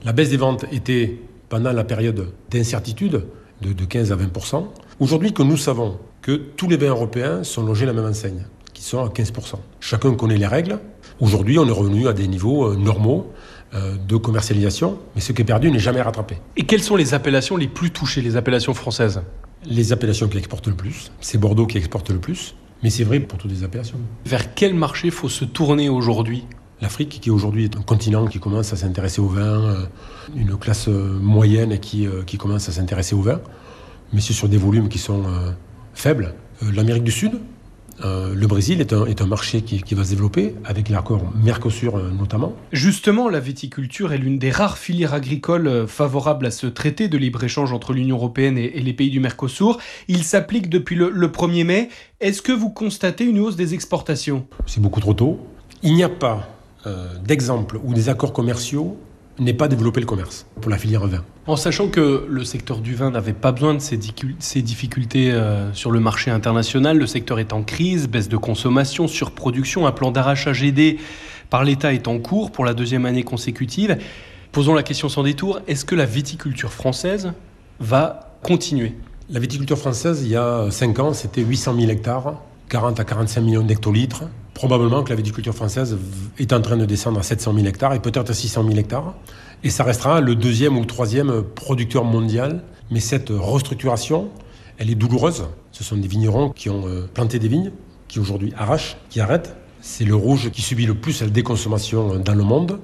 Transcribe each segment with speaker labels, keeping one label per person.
Speaker 1: La baisse des ventes était pendant la période d'incertitude de 15 à 20%. Aujourd'hui que nous savons que tous les vins européens sont logés à la même enseigne, qui sont à 15%. Chacun connaît les règles. Aujourd'hui, on est revenu à des niveaux normaux de commercialisation, mais ce qui est perdu n'est jamais rattrapé.
Speaker 2: Et quelles sont les appellations les plus touchées, les appellations françaises ?
Speaker 1: Les appellations qui exportent le plus, c'est Bordeaux qui exporte le plus, mais c'est vrai pour toutes les appellations.
Speaker 2: Vers quel marché faut se tourner aujourd'hui ?
Speaker 1: L'Afrique, qui aujourd'hui est un continent qui commence à s'intéresser au vin, une classe moyenne qui commence à s'intéresser au vin, mais c'est sur des volumes qui sont faibles. L'Amérique du Sud, le Brésil est un marché qui va se développer, avec l'accord Mercosur notamment.
Speaker 2: Justement, la viticulture est l'une des rares filières agricoles favorables à ce traité de libre-échange entre l'Union européenne et les pays du Mercosur. Il s'applique depuis le 1er mai. Est-ce que vous constatez une hausse des exportations ?
Speaker 1: C'est beaucoup trop tôt. Il n'y a pas d'exemple où des accords commerciaux n'aient pas développé le commerce pour la filière vin.
Speaker 2: En sachant que le secteur du vin n'avait pas besoin de ces difficultés sur le marché international, le secteur est en crise, baisse de consommation, surproduction, un plan d'arrachage aidé par l'État est en cours pour la 2e année consécutive. Posons la question sans détour, est-ce que la viticulture française va continuer ?
Speaker 1: La viticulture française, il y a 5 ans, c'était 800 000 hectares, 40 à 45 millions d'hectolitres. Probablement que la viticulture française est en train de descendre à 700 000 hectares et peut-être à 600 000 hectares. Et ça restera le 2e ou le 3e producteur mondial. Mais cette restructuration, elle est douloureuse. Ce sont des vignerons qui ont planté des vignes, qui aujourd'hui arrachent, qui arrêtent. C'est le rouge qui subit le plus la déconsommation dans le monde.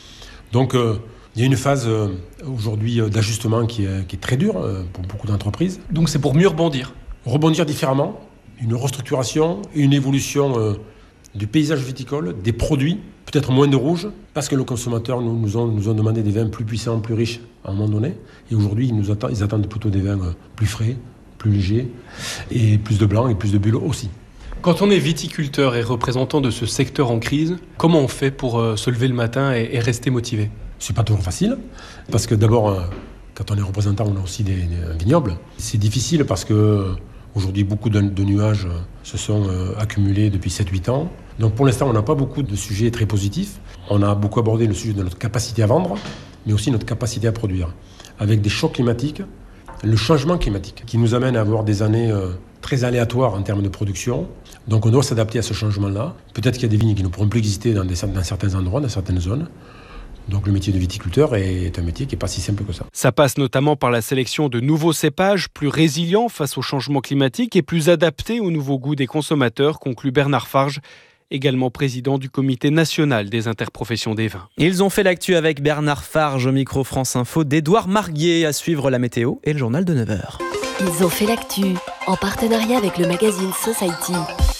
Speaker 1: Donc il y a une phase aujourd'hui d'ajustement qui est très dure pour beaucoup d'entreprises.
Speaker 2: Donc c'est pour mieux rebondir ?
Speaker 1: Rebondir différemment, une restructuration, une évolution du paysage viticole, des produits, peut-être moins de rouge, parce que les consommateurs nous ont demandé des vins plus puissants, plus riches à un moment donné. Et aujourd'hui, ils attendent plutôt des vins plus frais, plus légers, et plus de blanc et plus de bulles aussi.
Speaker 2: Quand on est viticulteur et représentant de ce secteur en crise, comment on fait pour se lever le matin et rester motivé ?
Speaker 1: C'est pas toujours facile, parce que d'abord, quand on est représentant, on a aussi des vignobles. C'est difficile parce que aujourd'hui, beaucoup de nuages se sont accumulés depuis 7-8 ans. Donc pour l'instant, on n'a pas beaucoup de sujets très positifs. On a beaucoup abordé le sujet de notre capacité à vendre, mais aussi notre capacité à produire. Avec des chocs climatiques, le changement climatique, qui nous amène à avoir des années très aléatoires en termes de production. Donc on doit s'adapter à ce changement-là. Peut-être qu'il y a des vignes qui ne pourront plus exister dans certains endroits, dans certaines zones. Donc le métier de viticulteur est un métier qui n'est pas si simple que ça.
Speaker 2: Ça passe notamment par la sélection de nouveaux cépages plus résilients face au changement climatique et plus adaptés aux nouveaux goûts des consommateurs, conclut Bernard Farge, également président du Comité national des interprofessions des vins.
Speaker 3: Ils ont fait l'actu avec Bernard Farge au micro France Info d'Édouard Marguier. À suivre la météo et le journal de 9h.
Speaker 4: Ils ont fait l'actu en partenariat avec le magazine Society.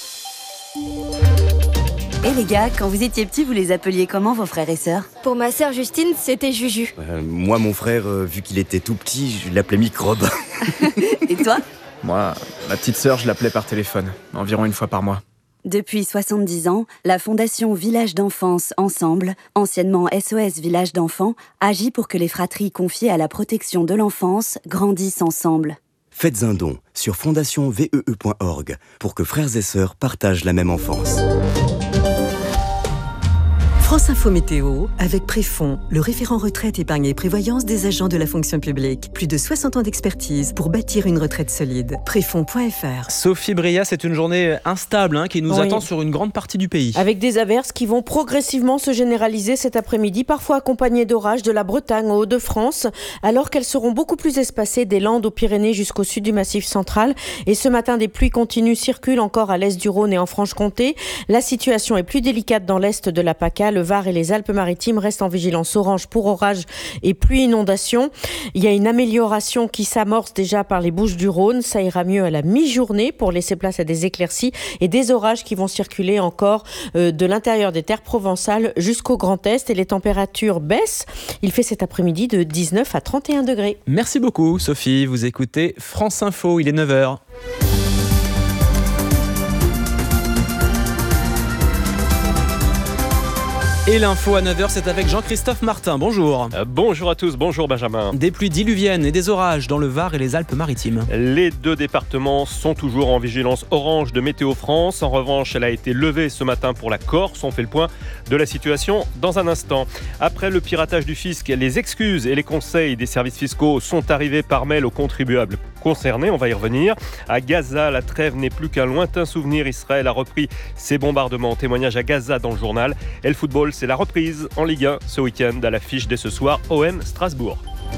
Speaker 5: Et les gars, quand vous étiez petits, vous les appeliez comment vos frères et sœurs ?
Speaker 6: Pour ma sœur Justine, c'était Juju.
Speaker 7: Moi, mon frère, vu qu'il était tout petit, je l'appelais Microbe.
Speaker 5: Et toi ?
Speaker 8: Moi, ma petite sœur, je l'appelais par téléphone, environ 1 fois par mois.
Speaker 5: Depuis 70 ans, la Fondation Village d'Enfance Ensemble, anciennement SOS Village d'Enfants, agit pour que les fratries confiées à la protection de l'enfance grandissent ensemble.
Speaker 7: Faites un don sur fondationvee.org pour que frères et sœurs partagent la même enfance.
Speaker 9: France Info Météo, avec Préfond, le référent retraite, épargne et prévoyance des agents de la fonction publique. Plus de 60 ans d'expertise pour bâtir une retraite solide. Préfond.fr.
Speaker 3: Sophie Bria, c'est une journée instable qui nous attend sur une grande partie du pays.
Speaker 10: Avec des averses qui vont progressivement se généraliser cet après-midi, parfois accompagnées d'orages de la Bretagne aux Hauts-de-France, alors qu'elles seront beaucoup plus espacées des Landes aux Pyrénées jusqu'au sud du Massif central. Et ce matin, des pluies continues circulent encore à l'est du Rhône et en Franche-Comté. La situation est plus délicate dans l'est de la PACA. Le Var et les Alpes-Maritimes restent en vigilance orange pour orages et pluie inondation. Il y a une amélioration qui s'amorce déjà par les Bouches-du-Rhône. Ça ira mieux à la mi-journée pour laisser place à des éclaircies et des orages qui vont circuler encore de l'intérieur des terres provençales jusqu'au Grand Est. Et les températures baissent. Il fait cet après-midi de 19 à 31 degrés.
Speaker 3: Merci beaucoup Sophie. Vous écoutez France Info, il est 9h. Et l'info à 9h, c'est avec Jean-Christophe Martin. Bonjour.
Speaker 11: Bonjour à tous, bonjour Benjamin.
Speaker 3: Des pluies diluviennes et des orages dans le Var et les Alpes-Maritimes.
Speaker 11: Les deux départements sont toujours en vigilance orange de Météo France. En revanche, elle a été levée ce matin pour la Corse. On fait le point de la situation dans un instant. Après le piratage du fisc, les excuses et les conseils des services fiscaux sont arrivés par mail aux contribuables concernés. On va y revenir. À Gaza, la trêve n'est plus qu'un lointain souvenir. Israël a repris ses bombardements. Témoignage à Gaza dans le journal. Et le football, c'est la reprise en Ligue 1 ce week-end. À l'affiche dès ce soir, OM Strasbourg.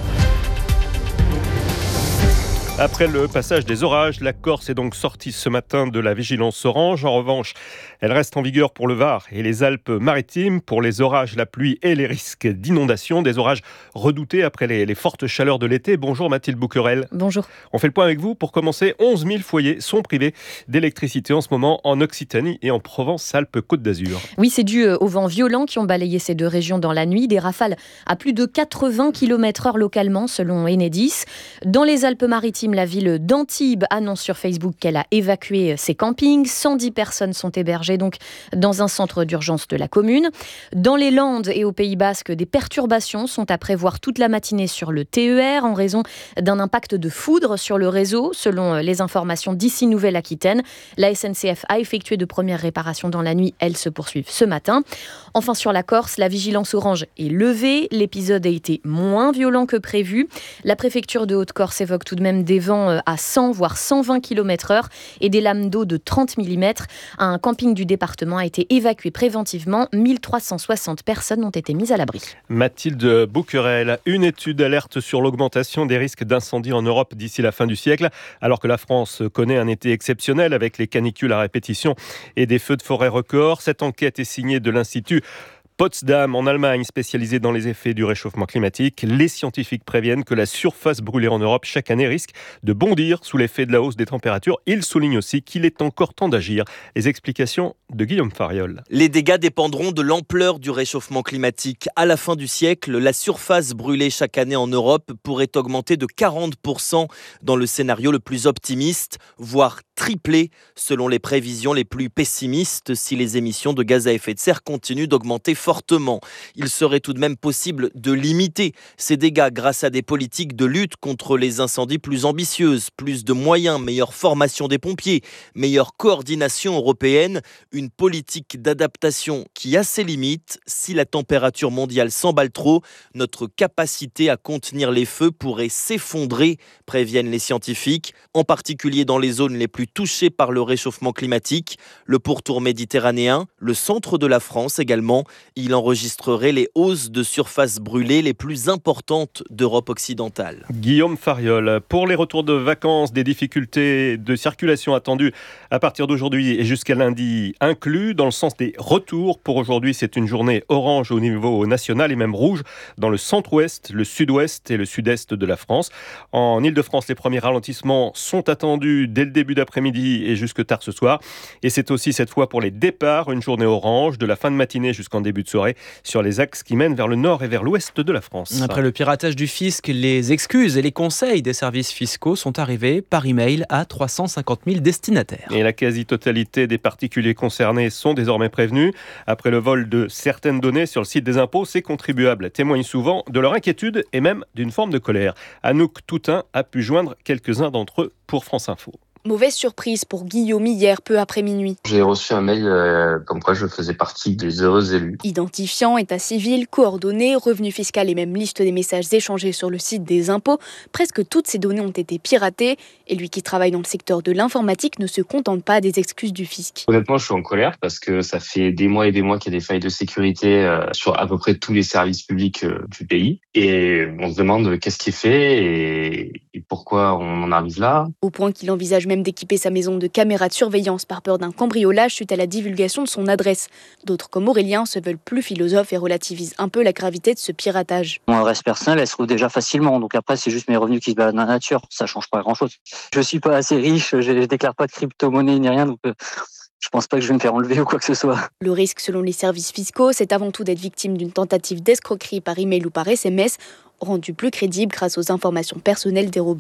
Speaker 11: Après le passage des orages, la Corse est donc sortie ce matin de la vigilance orange. En revanche, elle reste en vigueur pour le Var et les Alpes-Maritimes pour les orages, la pluie et les risques d'inondation. Des orages redoutés après les fortes chaleurs de l'été. Bonjour Mathilde Bouquerel.
Speaker 12: Bonjour.
Speaker 11: On fait le point avec vous. Pour commencer, 11 000 foyers sont privés d'électricité en ce moment en Occitanie et en Provence-Alpes-Côte d'Azur.
Speaker 12: Oui, c'est dû aux vents violents qui ont balayé ces deux régions dans la nuit. Des rafales à plus de 80 km/h localement, selon Enedis. Dans les Alpes-Maritimes, la ville d'Antibes annonce sur Facebook qu'elle a évacué ses campings. 110 personnes sont hébergées donc dans un centre d'urgence de la commune. Dans les Landes et au Pays Basque, des perturbations sont à prévoir toute la matinée sur le TER en raison d'un impact de foudre sur le réseau. Selon les informations d'ici Nouvelle-Aquitaine, la SNCF a effectué de premières réparations dans la nuit. Elles se poursuivent ce matin. Enfin, sur la Corse, la vigilance orange est levée. L'épisode a été moins violent que prévu. La préfecture de Haute-Corse évoque tout de même des vents à 100 voire 120 km/h et des lames d'eau de 30 mm. Un camping du département a été évacué préventivement. 1360 personnes ont été mises à l'abri.
Speaker 11: Mathilde Bouquerel, une étude alerte sur l'augmentation des risques d'incendie en Europe d'ici la fin du siècle, alors que la France connaît un été exceptionnel avec les canicules à répétition et des feux de forêt records. Cette enquête est signée de l'Institut Potsdam en Allemagne, spécialisé dans les effets du réchauffement climatique. Les scientifiques préviennent que la surface brûlée en Europe chaque année risque de bondir sous l'effet de la hausse des températures. Ils soulignent aussi qu'il est encore temps d'agir. Les explications de Guillaume Fariol.
Speaker 13: Les dégâts dépendront de l'ampleur du réchauffement climatique. À la fin du siècle, la surface brûlée chaque année en Europe pourrait augmenter de 40% dans le scénario le plus optimiste, voire tripler selon les prévisions les plus pessimistes si les émissions de gaz à effet de serre continuent d'augmenter fortement. Il serait tout de même possible de limiter ces dégâts grâce à des politiques de lutte contre les incendies plus ambitieuses, plus de moyens, meilleure formation des pompiers, meilleure coordination européenne, une politique d'adaptation qui a ses limites. Si la température mondiale s'emballe trop, notre capacité à contenir les feux pourrait s'effondrer, préviennent les scientifiques, en particulier dans les zones les plus touchées par le réchauffement climatique, le pourtour méditerranéen, le centre de la France également. Il enregistrerait les hausses de surface brûlée les plus importantes d'Europe occidentale.
Speaker 11: Guillaume Fariol, pour les retours de vacances, des difficultés de circulation attendues à partir d'aujourd'hui et jusqu'à lundi inclus. Dans le sens des retours, pour aujourd'hui, c'est une journée orange au niveau national et même rouge dans le centre-ouest, le sud-ouest et le sud-est de la France. En Ile-de-France, les premiers ralentissements sont attendus dès le début d'après-midi et jusque tard ce soir. Et c'est aussi cette fois pour les départs, une journée orange de la fin de matinée jusqu'en début de soirée sur les axes qui mènent vers le nord et vers l'ouest de la France.
Speaker 3: Après le piratage du fisc, les excuses et les conseils des services fiscaux sont arrivés par email à 350 000 destinataires.
Speaker 11: Et la quasi-totalité des particuliers concernés sont désormais prévenus. Après le vol de certaines données sur le site des impôts, ces contribuables témoignent souvent de leur inquiétude et même d'une forme de colère. Anouk Toutain a pu joindre quelques-uns d'entre eux pour France Info.
Speaker 6: Mauvaise surprise pour Guillaume hier, peu après minuit.
Speaker 14: J'ai reçu un mail comme quoi je faisais partie des heureux élus.
Speaker 6: Identifiant, état civil, coordonnées, revenu fiscal et même liste des messages échangés sur le site des impôts, presque toutes ces données ont été piratées. Et lui qui travaille dans le secteur de l'informatique ne se contente pas des excuses du fisc.
Speaker 14: Honnêtement, je suis en colère parce que ça fait des mois et des mois qu'il y a des failles de sécurité sur à peu près tous les services publics du pays. Et on se demande qu'est-ce qui est fait et pourquoi on en arrive là.
Speaker 6: Au point qu'il envisage même d'équiper sa maison de caméras de surveillance par peur d'un cambriolage suite à la divulgation de son adresse. D'autres comme Aurélien se veulent plus philosophes et relativisent un peu la gravité de ce piratage.
Speaker 15: Mon adresse personnelle, elle se trouve déjà facilement, donc après c'est juste mes revenus qui se baladent dans la nature, ça change pas grand-chose. Je suis pas assez riche, je déclare pas de crypto-monnaie ni rien, donc je pense pas que je vais me faire enlever ou quoi que ce soit.
Speaker 6: Le risque, selon les services fiscaux, c'est avant tout d'être victime d'une tentative d'escroquerie par email ou par SMS, rendue plus crédible grâce aux informations personnelles dérobées.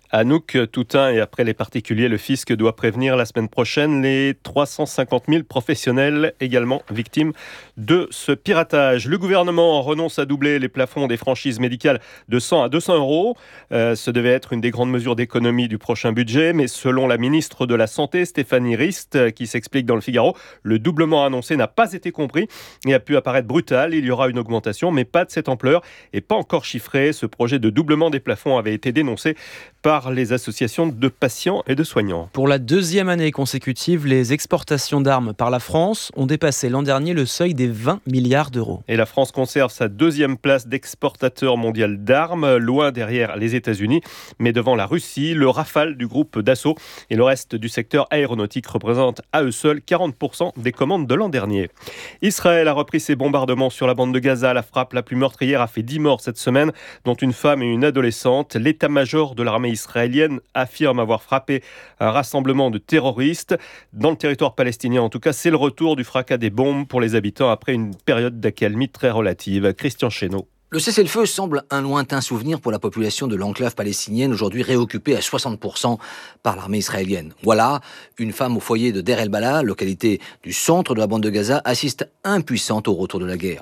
Speaker 11: Anouk Toutain, et après les particuliers, le fisc doit prévenir la semaine prochaine les 350 000 professionnels également victimes de ce piratage. Le gouvernement renonce à doubler les plafonds des franchises médicales de 100 à 200 euros. Ce devait être une des grandes mesures d'économie du prochain budget, mais selon la ministre de la Santé, Stéphanie Rist, qui s'explique dans le Figaro, le doublement annoncé n'a pas été compris et a pu apparaître brutal. Il y aura une augmentation, mais pas de cette ampleur et pas encore chiffrée. Ce projet de doublement des plafonds avait été dénoncé par les associations de patients et de soignants.
Speaker 3: Pour la deuxième année consécutive, les exportations d'armes par la France ont dépassé l'an dernier le seuil des 20 milliards d'euros.
Speaker 11: Et la France conserve sa deuxième place d'exportateur mondial d'armes, loin derrière les États-Unis, mais devant la Russie. Le Rafale du groupe Dassault et le reste du secteur aéronautique représentent à eux seuls 40% des commandes de l'an dernier. Israël a repris ses bombardements sur la bande de Gaza. La frappe la plus meurtrière a fait 10 morts cette semaine, dont une femme et une adolescente. L'état-major de l'armée israélienne affirme avoir frappé un rassemblement de terroristes. Dans le territoire palestinien, en tout cas, c'est le retour du fracas des bombes pour les habitants après une période d'accalmie très relative. Christian Chesneau.
Speaker 16: Le cessez-le-feu semble un lointain souvenir pour la population de l'enclave palestinienne, aujourd'hui réoccupée à 60% par l'armée israélienne. Voilà, une femme au foyer de Deir el-Balah, localité du centre de la bande de Gaza, assiste impuissante au retour de la guerre.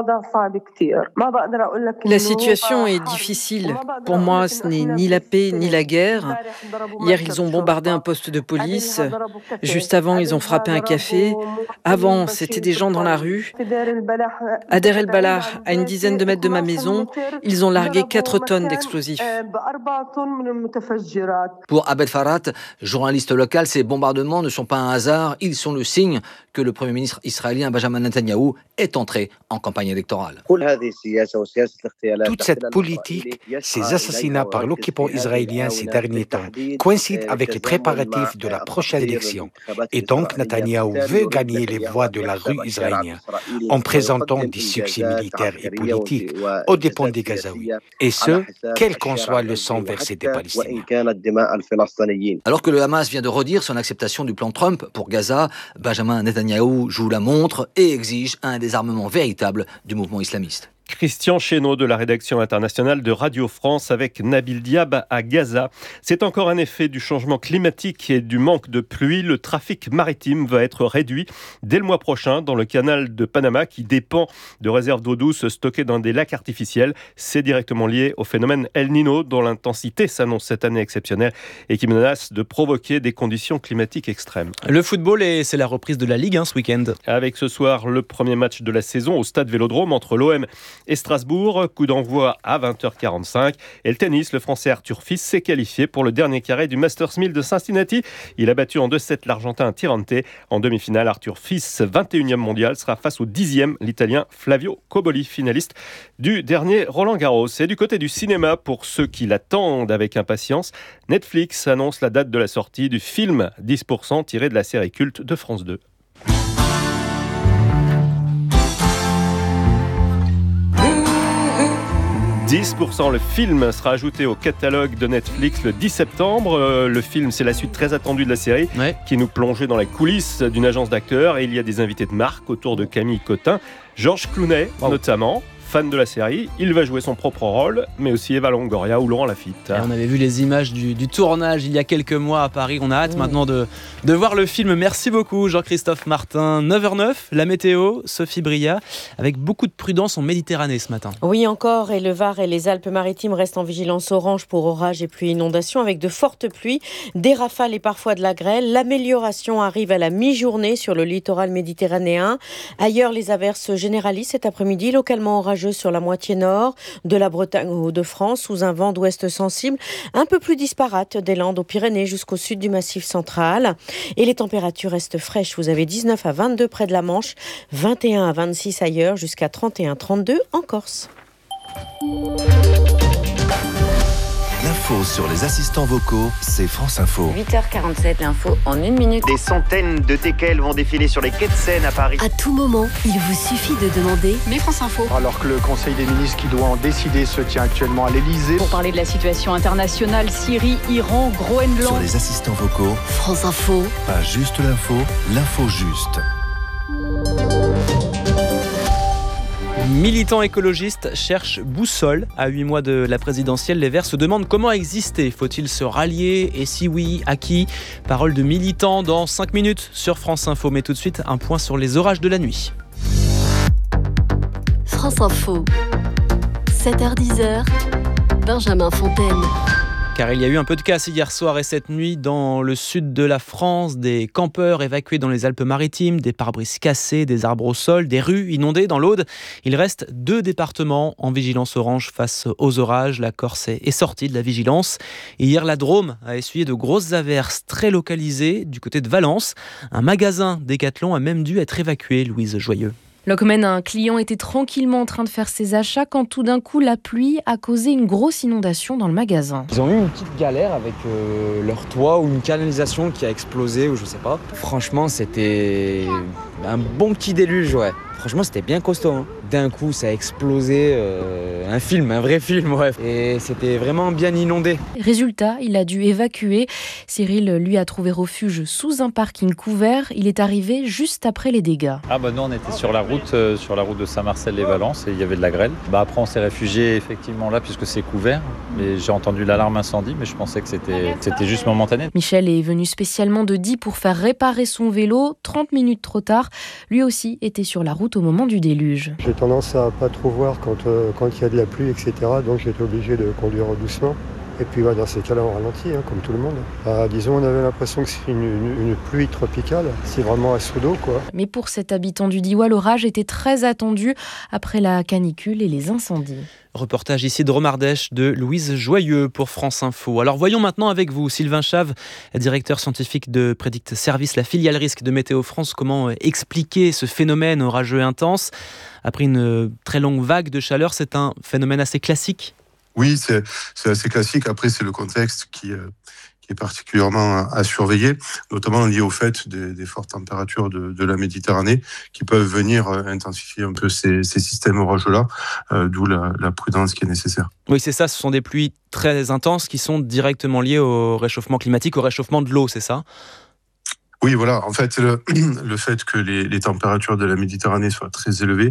Speaker 17: La situation est difficile. Pour moi, ce n'est ni la paix ni la guerre. Hier, ils ont bombardé un poste de police. Juste avant, ils ont frappé un café. Avant, c'était des gens dans la rue. À Deir el-Balah, à une dizaine de mètres de ma maison, ils ont largué 4 tonnes d'explosifs.
Speaker 16: Pour Abed Farat, journaliste local, ces bombardements ne sont pas un hasard, ils sont le signe que le Premier ministre israélien Benjamin Netanyahou est entré en campagne électorale.
Speaker 18: Toute cette politique, ces assassinats par l'occupant israélien ces derniers temps, coïncident avec les préparatifs de la prochaine élection. Et donc Netanyahou veut gagner les voix de la rue israélienne en présentant des succès militaires et politiques aux dépens des Gazaouis. Et ce, quel qu'en soit le sang versé des Palestiniens.
Speaker 16: Alors que le Hamas vient de redire son acceptation du plan Trump pour Gaza, Benjamin Netanyahou joue la montre et exige un désarmement véritable du mouvement islamiste.
Speaker 11: Christian Chesneau de la rédaction internationale de Radio France avec Nabil Diab à Gaza. C'est encore un effet du changement climatique et du manque de pluie. Le trafic maritime va être réduit dès le mois prochain dans le canal de Panama qui dépend de réserves d'eau douce stockées dans des lacs artificiels. C'est directement lié au phénomène El Niño dont l'intensité s'annonce cette année exceptionnelle et qui menace de provoquer des conditions climatiques extrêmes.
Speaker 3: Le football, c'est la reprise de la Ligue ce week-end.
Speaker 11: Avec ce soir le premier match de la saison au stade Vélodrome entre l'OM et Strasbourg, coup d'envoi à 20h45. Et le tennis, le Français Arthur Fils s'est qualifié pour le dernier carré du Masters 1000 de Cincinnati. Il a battu en 2-7 l'Argentin Tirante. En demi-finale, Arthur Fils, 21e mondial, sera face au 10e, l'Italien Flavio Cobolli, finaliste du dernier Roland Garros. Et du côté du cinéma, pour ceux qui l'attendent avec impatience, Netflix annonce la date de la sortie du film 10% tiré de la série culte de France 2. 10%, le film sera ajouté au catalogue de Netflix le 10 septembre. Le film, c'est la suite très attendue de la série qui nous plongeait dans les coulisses d'une agence d'acteurs. Et il y a des invités de marque autour de Camille Cotin, Georges Clooney notamment. Fan de la série, il va jouer son propre rôle, mais aussi Eva Longoria ou Laurent Lafitte.
Speaker 3: Et on avait vu les images du tournage il y a quelques mois à Paris. On a hâte maintenant de voir le film. Merci beaucoup Jean-Christophe Martin. 9h09, la météo, Sophie Bria, avec beaucoup de prudence en Méditerranée ce matin.
Speaker 10: Oui encore, et le Var et les Alpes-Maritimes restent en vigilance orange pour orages et pluies inondations avec de fortes pluies, des rafales et parfois de la grêle. L'amélioration arrive à la mi-journée sur le littoral méditerranéen. Ailleurs, les averses se généralisent cet après-midi, localement orageux sur la moitié nord de la Bretagne aux Hauts-de-France sous un vent d'ouest sensible, un peu plus disparate des Landes aux Pyrénées jusqu'au sud du Massif central. Et les températures restent fraîches. Vous avez 19 à 22 près de la Manche, 21 à 26 ailleurs, jusqu'à 31-32 en Corse.
Speaker 19: L'info sur les assistants vocaux, c'est France Info.
Speaker 20: 8h47, l'info en 1 minute.
Speaker 21: Des centaines de teckels vont défiler sur les quais de Seine à Paris.
Speaker 4: À tout moment, il vous suffit de demander
Speaker 20: Mais France Info.
Speaker 22: Alors que le Conseil des ministres qui doit en décider se tient actuellement à l'Elysée.
Speaker 20: Pour parler de la situation internationale, Syrie, Iran, Groenland.
Speaker 19: Sur les assistants vocaux,
Speaker 4: France Info.
Speaker 19: Pas juste l'info juste.
Speaker 3: Militants écologistes cherchent boussole. À 8 mois de la présidentielle, les Verts se demandent comment exister. Faut-il se rallier? Et si oui, à qui? Parole de militants dans 5 minutes sur France Info. Mais tout de suite, un point sur les orages de la nuit.
Speaker 4: France Info, 7h-10h, Benjamin Fontaine.
Speaker 3: Car il y a eu un peu de casse hier soir et cette nuit dans le sud de la France, des campeurs évacués dans les Alpes-Maritimes, des pare-brises cassés, des arbres au sol, des rues inondées dans l'Aude. Il reste 2 départements en vigilance orange face aux orages. La Corse est sortie de la vigilance. Et hier, la Drôme a essuyé de grosses averses très localisées du côté de Valence. Un magasin Decathlon a même dû être évacué, Louise Joyeux.
Speaker 12: Locmen, un client était tranquillement en train de faire ses achats quand tout d'un coup la pluie a causé une grosse inondation dans le magasin.
Speaker 1: Ils ont eu une petite galère avec leur toit ou une canalisation qui a explosé ou je sais pas. Franchement, c'était un bon petit déluge, ouais. Franchement, c'était bien costaud, hein. D'un coup, ça a explosé, un vrai film, ouais. Et c'était vraiment bien inondé.
Speaker 12: Résultat, il a dû évacuer. Cyril, lui, a trouvé refuge sous un parking couvert. Il est arrivé juste après les dégâts.
Speaker 2: Nous, on était sur la route de Saint-Marcel-les-Valences et il y avait de la grêle. Après, on s'est réfugié effectivement là puisque c'est couvert. Mais j'ai entendu l'alarme incendie, mais je pensais que c'était juste momentané.
Speaker 12: Michel est venu spécialement de Die pour faire réparer son vélo. 30 minutes trop tard, lui aussi était sur la route au moment du déluge.
Speaker 23: J'ai tendance à pas trop voir quand il y a de la pluie, etc. Donc j'étais obligé de conduire doucement. Et puis dans ces cas-là, on ralentit, comme tout le monde. Disons, on avait l'impression que c'est une pluie tropicale. C'est vraiment à seau d'eau, quoi.
Speaker 12: Mais pour cet habitant du Diois, l'orage était très attendu après la canicule et les incendies.
Speaker 3: Reportage ici de Romardèche de Louise Joyeux pour France Info. Alors voyons maintenant avec vous, Sylvain Chave, directeur scientifique de Predict Service, la filiale risque de Météo France, comment expliquer ce phénomène orageux intense. Après une très longue vague de chaleur, c'est un phénomène assez classique?
Speaker 24: Oui, c'est assez classique. Après, c'est le contexte qui est particulièrement à surveiller, notamment lié au fait des fortes températures de la Méditerranée qui peuvent venir intensifier un peu ces systèmes orageux-là, d'où la prudence qui est nécessaire.
Speaker 3: Oui, c'est ça, ce sont des pluies très intenses qui sont directement liées au réchauffement climatique, au réchauffement de l'eau, c'est ça ?
Speaker 24: Oui, voilà. En fait, le fait que les températures de la Méditerranée soient très élevées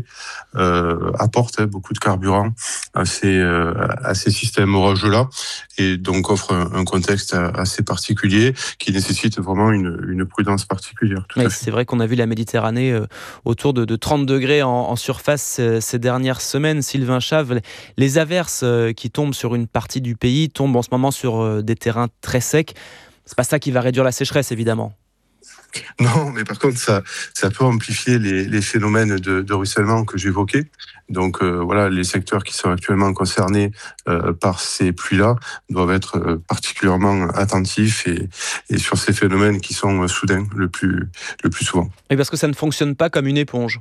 Speaker 24: apporte beaucoup de carburant à ces systèmes orageux-là et donc offre un contexte assez particulier qui nécessite vraiment une prudence particulière.
Speaker 3: Oui, c'est vrai qu'on a vu la Méditerranée autour de 30 degrés en surface ces dernières semaines. Sylvain Chave, les averses qui tombent sur une partie du pays tombent en ce moment sur des terrains très secs. C'est pas ça qui va réduire la sécheresse, évidemment.
Speaker 24: Non, mais par contre, ça peut amplifier les phénomènes de ruissellement que j'évoquais. Donc voilà, les secteurs qui sont actuellement concernés par ces pluies-là doivent être particulièrement attentifs et sur ces phénomènes qui sont soudains le plus souvent.
Speaker 3: Et parce que ça ne fonctionne pas comme une éponge.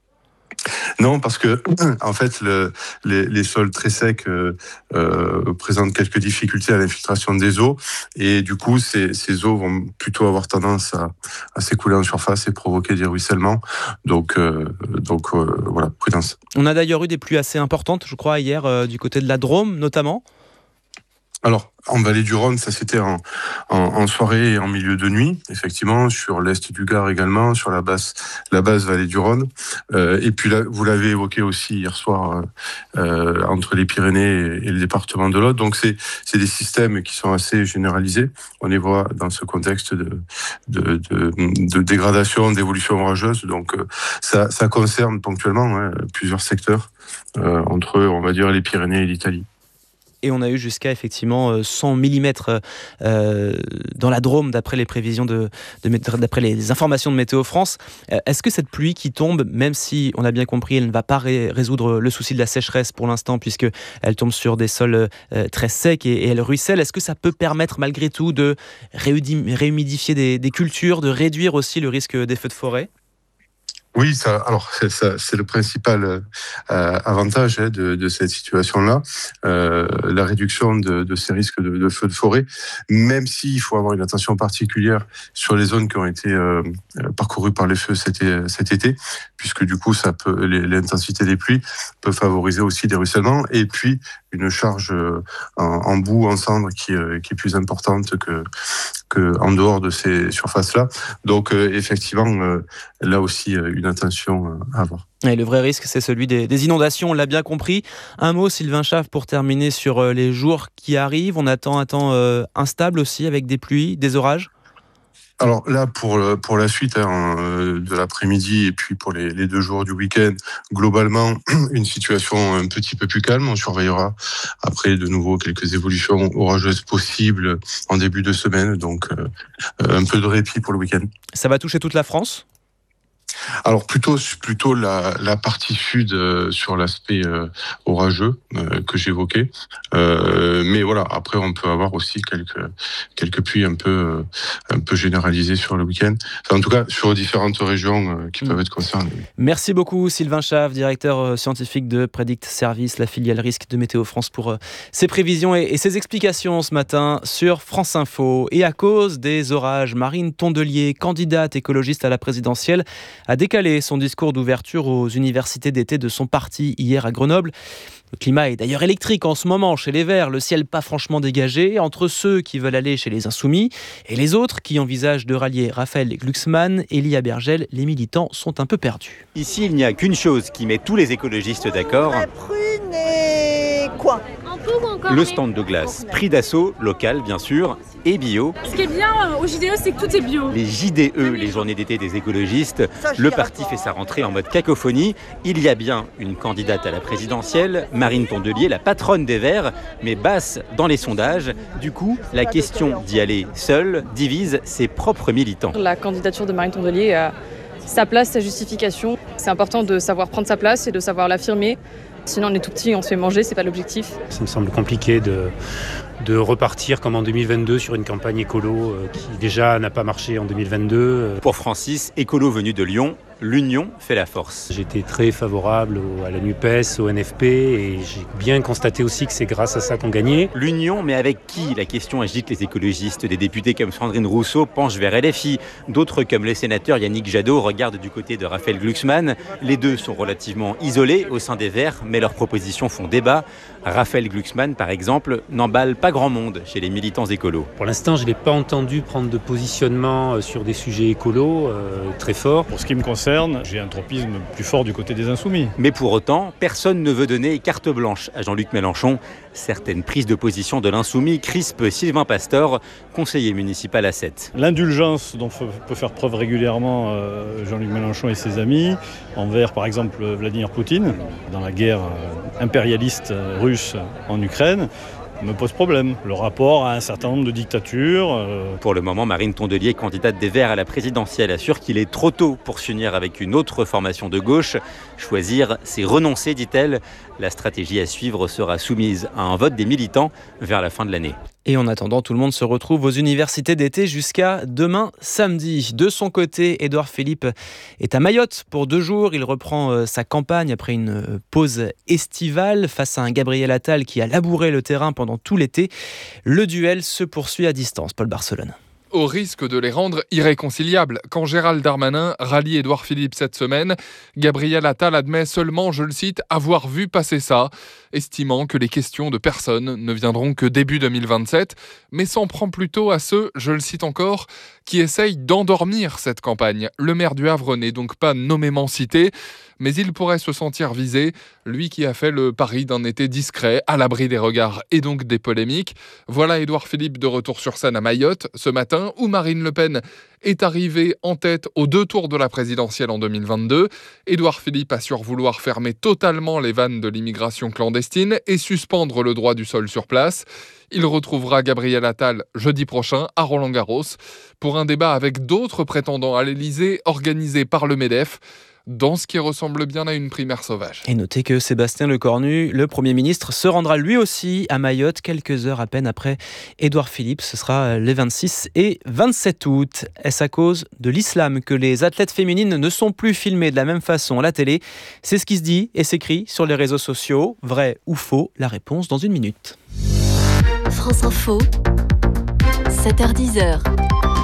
Speaker 24: Non, parce que en fait, les sols très secs présentent quelques difficultés à l'infiltration des eaux et du coup, ces eaux vont plutôt avoir tendance à s'écouler en surface et provoquer des ruissellements. Donc voilà, prudence.
Speaker 3: On a d'ailleurs eu des pluies assez importantes, je crois, hier du côté de la Drôme, notamment.
Speaker 24: Alors, en vallée du Rhône, ça c'était en soirée et en milieu de nuit, effectivement, sur l'est du Gard également, sur la basse vallée du Rhône. Et puis là, vous l'avez évoqué aussi hier soir, entre les Pyrénées et le département de l'Aude. Donc c'est des systèmes qui sont assez généralisés. On les voit dans ce contexte de dégradation, d'évolution orageuse. Donc ça concerne ponctuellement plusieurs secteurs, entre, on va dire, les Pyrénées et l'Italie.
Speaker 3: Et on a eu jusqu'à effectivement 100 mm dans la Drôme, d'après les prévisions d'après les informations de Météo France. Est-ce que cette pluie qui tombe, même si on a bien compris, elle ne va pas résoudre le souci de la sécheresse pour l'instant, puisqu'elle tombe sur des sols très secs et elle ruisselle, est-ce que ça peut permettre malgré tout de réhumidifier des cultures, de réduire aussi le risque des feux de forêt ?
Speaker 24: Oui, c'est le principal avantage de cette situation-là, la réduction de ces risques de feux de forêt, même s'il faut avoir une attention particulière sur les zones qui ont été parcourues par les feux cet été, puisque du coup, l'intensité des pluies peut favoriser aussi des ruissellements, et puis une charge en boue, en cendre qui est plus importante que en dehors de ces surfaces-là. Donc effectivement, là aussi, une attention à avoir.
Speaker 3: Et le vrai risque, c'est celui des inondations, on l'a bien compris. Un mot, Sylvain Schaff, pour terminer sur les jours qui arrivent. On attend un temps instable aussi, avec des pluies, des orages.
Speaker 24: Alors là, pour la suite de l'après-midi et puis pour les 2 jours du week-end, globalement, une situation un petit peu plus calme. On surveillera après de nouveau quelques évolutions orageuses possibles en début de semaine. Donc un peu de répit pour le week-end.
Speaker 3: Ça va toucher toute la France ?
Speaker 24: Alors plutôt la partie sud sur l'aspect orageux que j'évoquais, mais voilà, après on peut avoir aussi quelques pluies un peu généralisées sur le week-end, en tout cas sur différentes régions qui peuvent être concernées.
Speaker 3: Merci beaucoup Sylvain Schaff, directeur scientifique de Predict Service, la filiale risque de Météo France, pour ses prévisions et ses explications ce matin sur France Info. Et à cause des orages, Marine Tondelier, candidate écologiste à la présidentielle, a décalé son discours d'ouverture aux universités d'été de son parti hier à Grenoble. Le climat est d'ailleurs électrique en ce moment chez les Verts, le ciel pas franchement dégagé, entre ceux qui veulent aller chez les Insoumis et les autres qui envisagent de rallier Raphaël Glucksmann, Elia Bergel. Les militants sont un peu perdus.
Speaker 5: Ici, il n'y a qu'une chose qui met tous les écologistes d'accord.
Speaker 7: Prune et quoi ?
Speaker 5: Le stand de glace, prix d'assaut, local bien sûr, et bio.
Speaker 8: Ce qui est bien au JDE, c'est que tout est bio.
Speaker 5: Les JDE, les journées d'été des écologistes, le parti fait sa rentrée en mode cacophonie. Il y a bien une candidate à la présidentielle, Marine Tondelier, la patronne des Verts, mais basse dans les sondages. Du coup, la question d'y aller seule divise ses propres militants.
Speaker 8: La candidature de Marine Tondelier a sa place, sa justification. C'est important de savoir prendre sa place et de savoir l'affirmer. Sinon on est tout petit, on se fait manger, c'est pas l'objectif.
Speaker 9: Ça me semble compliqué de repartir comme en 2022 sur une campagne écolo qui déjà n'a pas marché en 2022.
Speaker 5: Pour Francis, écolo venu de Lyon, l'union fait la force.
Speaker 9: J'étais très favorable à la NUPES, au NFP, et j'ai bien constaté aussi que c'est grâce à ça qu'on gagnait.
Speaker 5: L'union, mais avec qui ? La question agite les écologistes. Des députés comme Sandrine Rousseau penchent vers LFI. D'autres, comme le sénateur Yannick Jadot, regardent du côté de Raphaël Glucksmann. Les deux sont relativement isolés au sein des Verts, mais leurs propositions font débat. Raphaël Glucksmann, par exemple, n'emballe pas grand monde chez les militants écolos.
Speaker 9: Pour l'instant, je ne l'ai pas entendu prendre de positionnement sur des sujets écolos très forts.
Speaker 25: Pour ce qui me concerne, j'ai un tropisme plus fort du côté des Insoumis.
Speaker 5: Mais pour autant, personne ne veut donner carte blanche à Jean-Luc Mélenchon. Certaines prises de position de l'Insoumis crispent Sylvain Pastor, conseiller municipal à 7.
Speaker 25: L'indulgence dont peut faire preuve régulièrement Jean-Luc Mélenchon et ses amis, envers par exemple Vladimir Poutine, dans la guerre impérialiste russe en Ukraine, me pose problème. Le rapport à un certain nombre de dictatures.
Speaker 5: Pour le moment, Marine Tondelier, candidate des Verts à la présidentielle, assure qu'il est trop tôt pour s'unir avec une autre formation de gauche. Choisir, c'est renoncer, dit-elle. La stratégie à suivre sera soumise à un vote des militants vers la fin de l'année.
Speaker 3: Et en attendant, tout le monde se retrouve aux universités d'été jusqu'à demain samedi. De son côté, Édouard Philippe est à Mayotte pour 2 jours. Il reprend sa campagne après une pause estivale face à un Gabriel Attal qui a labouré le terrain pendant tout l'été. Le duel se poursuit à distance. Paul Barcelone.
Speaker 26: Au risque de les rendre irréconciliables, quand Gérald Darmanin rallie Édouard Philippe cette semaine, Gabriel Attal admet seulement, je le cite, avoir vu passer ça, estimant que les questions de personne ne viendront que début 2027, mais s'en prend plutôt à ceux, je le cite encore, qui essayent d'endormir cette campagne. Le maire du Havre n'est donc pas nommément cité, mais il pourrait se sentir visé, lui qui a fait le pari d'un été discret, à l'abri des regards et donc des polémiques. Voilà Édouard Philippe de retour sur scène à Mayotte ce matin, où Marine Le Pen est arrivée en tête aux 2 tours de la présidentielle en 2022. Édouard Philippe assure vouloir fermer totalement les vannes de l'immigration clandestine et suspendre le droit du sol sur place. Il retrouvera Gabriel Attal jeudi prochain à Roland-Garros pour un débat avec d'autres prétendants à l'Elysée organisé par le MEDEF, dans ce qui ressemble bien à une primaire sauvage.
Speaker 3: Et notez que Sébastien Lecornu, le Premier ministre, se rendra lui aussi à Mayotte quelques heures à peine après Édouard Philippe. Ce sera les 26 et 27 août. Est-ce à cause de l'islam que les athlètes féminines ne sont plus filmées de la même façon à la télé ? C'est ce qui se dit et s'écrit sur les réseaux sociaux. Vrai ou faux ? La réponse dans 1 minute.
Speaker 4: France Info, 7h-10h.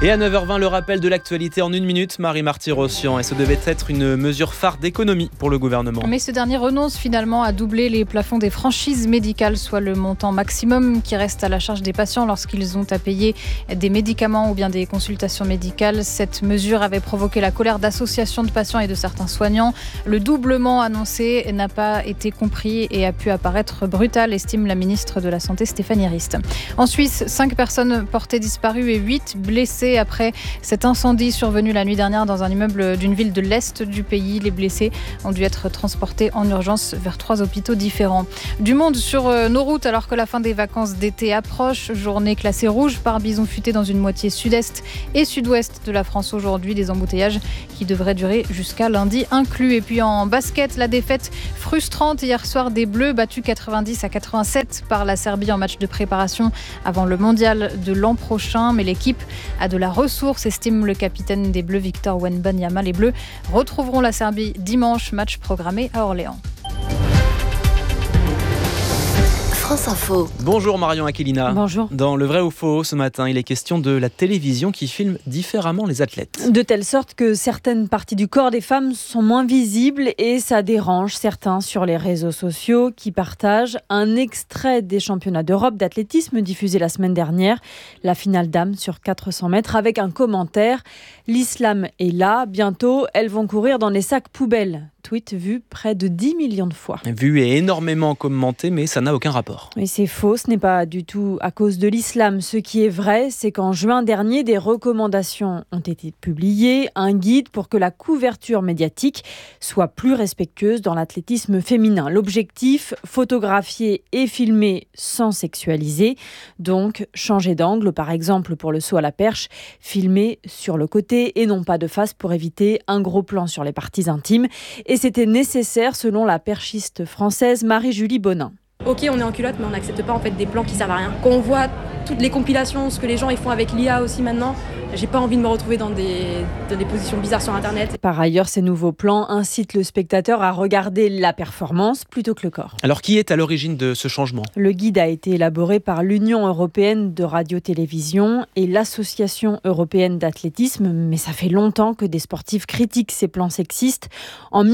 Speaker 3: Et à 9h20, le rappel de l'actualité en 1 minute, Marie-Marty Rossian. Et ce devait être une mesure phare d'économie pour le gouvernement.
Speaker 6: Mais ce dernier renonce finalement à doubler les plafonds des franchises médicales, soit le montant maximum qui reste à la charge des patients lorsqu'ils ont à payer des médicaments ou bien des consultations médicales. Cette mesure avait provoqué la colère d'associations de patients et de certains soignants. Le doublement annoncé n'a pas été compris et a pu apparaître brutal, estime la ministre de la Santé Stéphanie Rist. En Suisse, 5 personnes portées disparues et 8 blessées après cet incendie survenu la nuit dernière dans un immeuble d'une ville de l'Est du pays. Les blessés ont dû être transportés en urgence vers 3 hôpitaux différents. Du monde sur nos routes alors que la fin des vacances d'été approche. Journée classée rouge par bison futé dans une moitié sud-est et sud-ouest de la France aujourd'hui. Des embouteillages qui devraient durer jusqu'à lundi inclus. Et puis en basket, la défaite frustrante hier soir des Bleus, battus 90-87 par la Serbie en match de préparation avant le mondial de l'an prochain. Mais l'équipe a de la ressource, estime le capitaine des Bleus Victor Wembanyama. Les Bleus retrouveront la Serbie dimanche, match programmé à Orléans.
Speaker 4: France Info.
Speaker 3: Bonjour Marion Aquilina.
Speaker 10: Bonjour.
Speaker 3: Dans Le Vrai ou Faux, ce matin, il est question de la télévision qui filme différemment les athlètes.
Speaker 13: De telle sorte que certaines parties du corps des femmes sont moins visibles et ça dérange certains sur les réseaux sociaux qui partagent un extrait des championnats d'Europe d'athlétisme diffusé la semaine dernière, la finale dames sur 400 mètres avec un commentaire « L'islam est là, bientôt elles vont courir dans les sacs poubelles ». Tweet vu près de 10 millions de fois.
Speaker 3: Vu et énormément commenté, mais ça n'a aucun rapport.
Speaker 13: Oui, c'est faux, ce n'est pas du tout à cause de l'islam. Ce qui est vrai, c'est qu'en juin dernier, des recommandations ont été publiées, un guide pour que la couverture médiatique soit plus respectueuse dans l'athlétisme féminin. L'objectif, photographier et filmer sans sexualiser. Donc, changer d'angle, par exemple pour le saut à la perche, filmer sur le côté et non pas de face pour éviter un gros plan sur les parties intimes. Et c'était nécessaire selon la perchiste française Marie-Julie Bonin.
Speaker 14: Ok, on est en culotte, mais on n'accepte pas en fait des plans qui servent à rien. Quand on voit toutes les compilations, ce que les gens ils font avec l'IA aussi maintenant, j'ai pas envie de me retrouver dans des positions bizarres sur Internet.
Speaker 13: Par ailleurs, ces nouveaux plans incitent le spectateur à regarder la performance plutôt que le corps.
Speaker 3: Alors, qui est à l'origine de ce changement ?
Speaker 13: Le guide a été élaboré par l'Union européenne de radio-télévision et l'Association européenne d'athlétisme, mais ça fait longtemps que des sportifs critiquent ces plans sexistes. En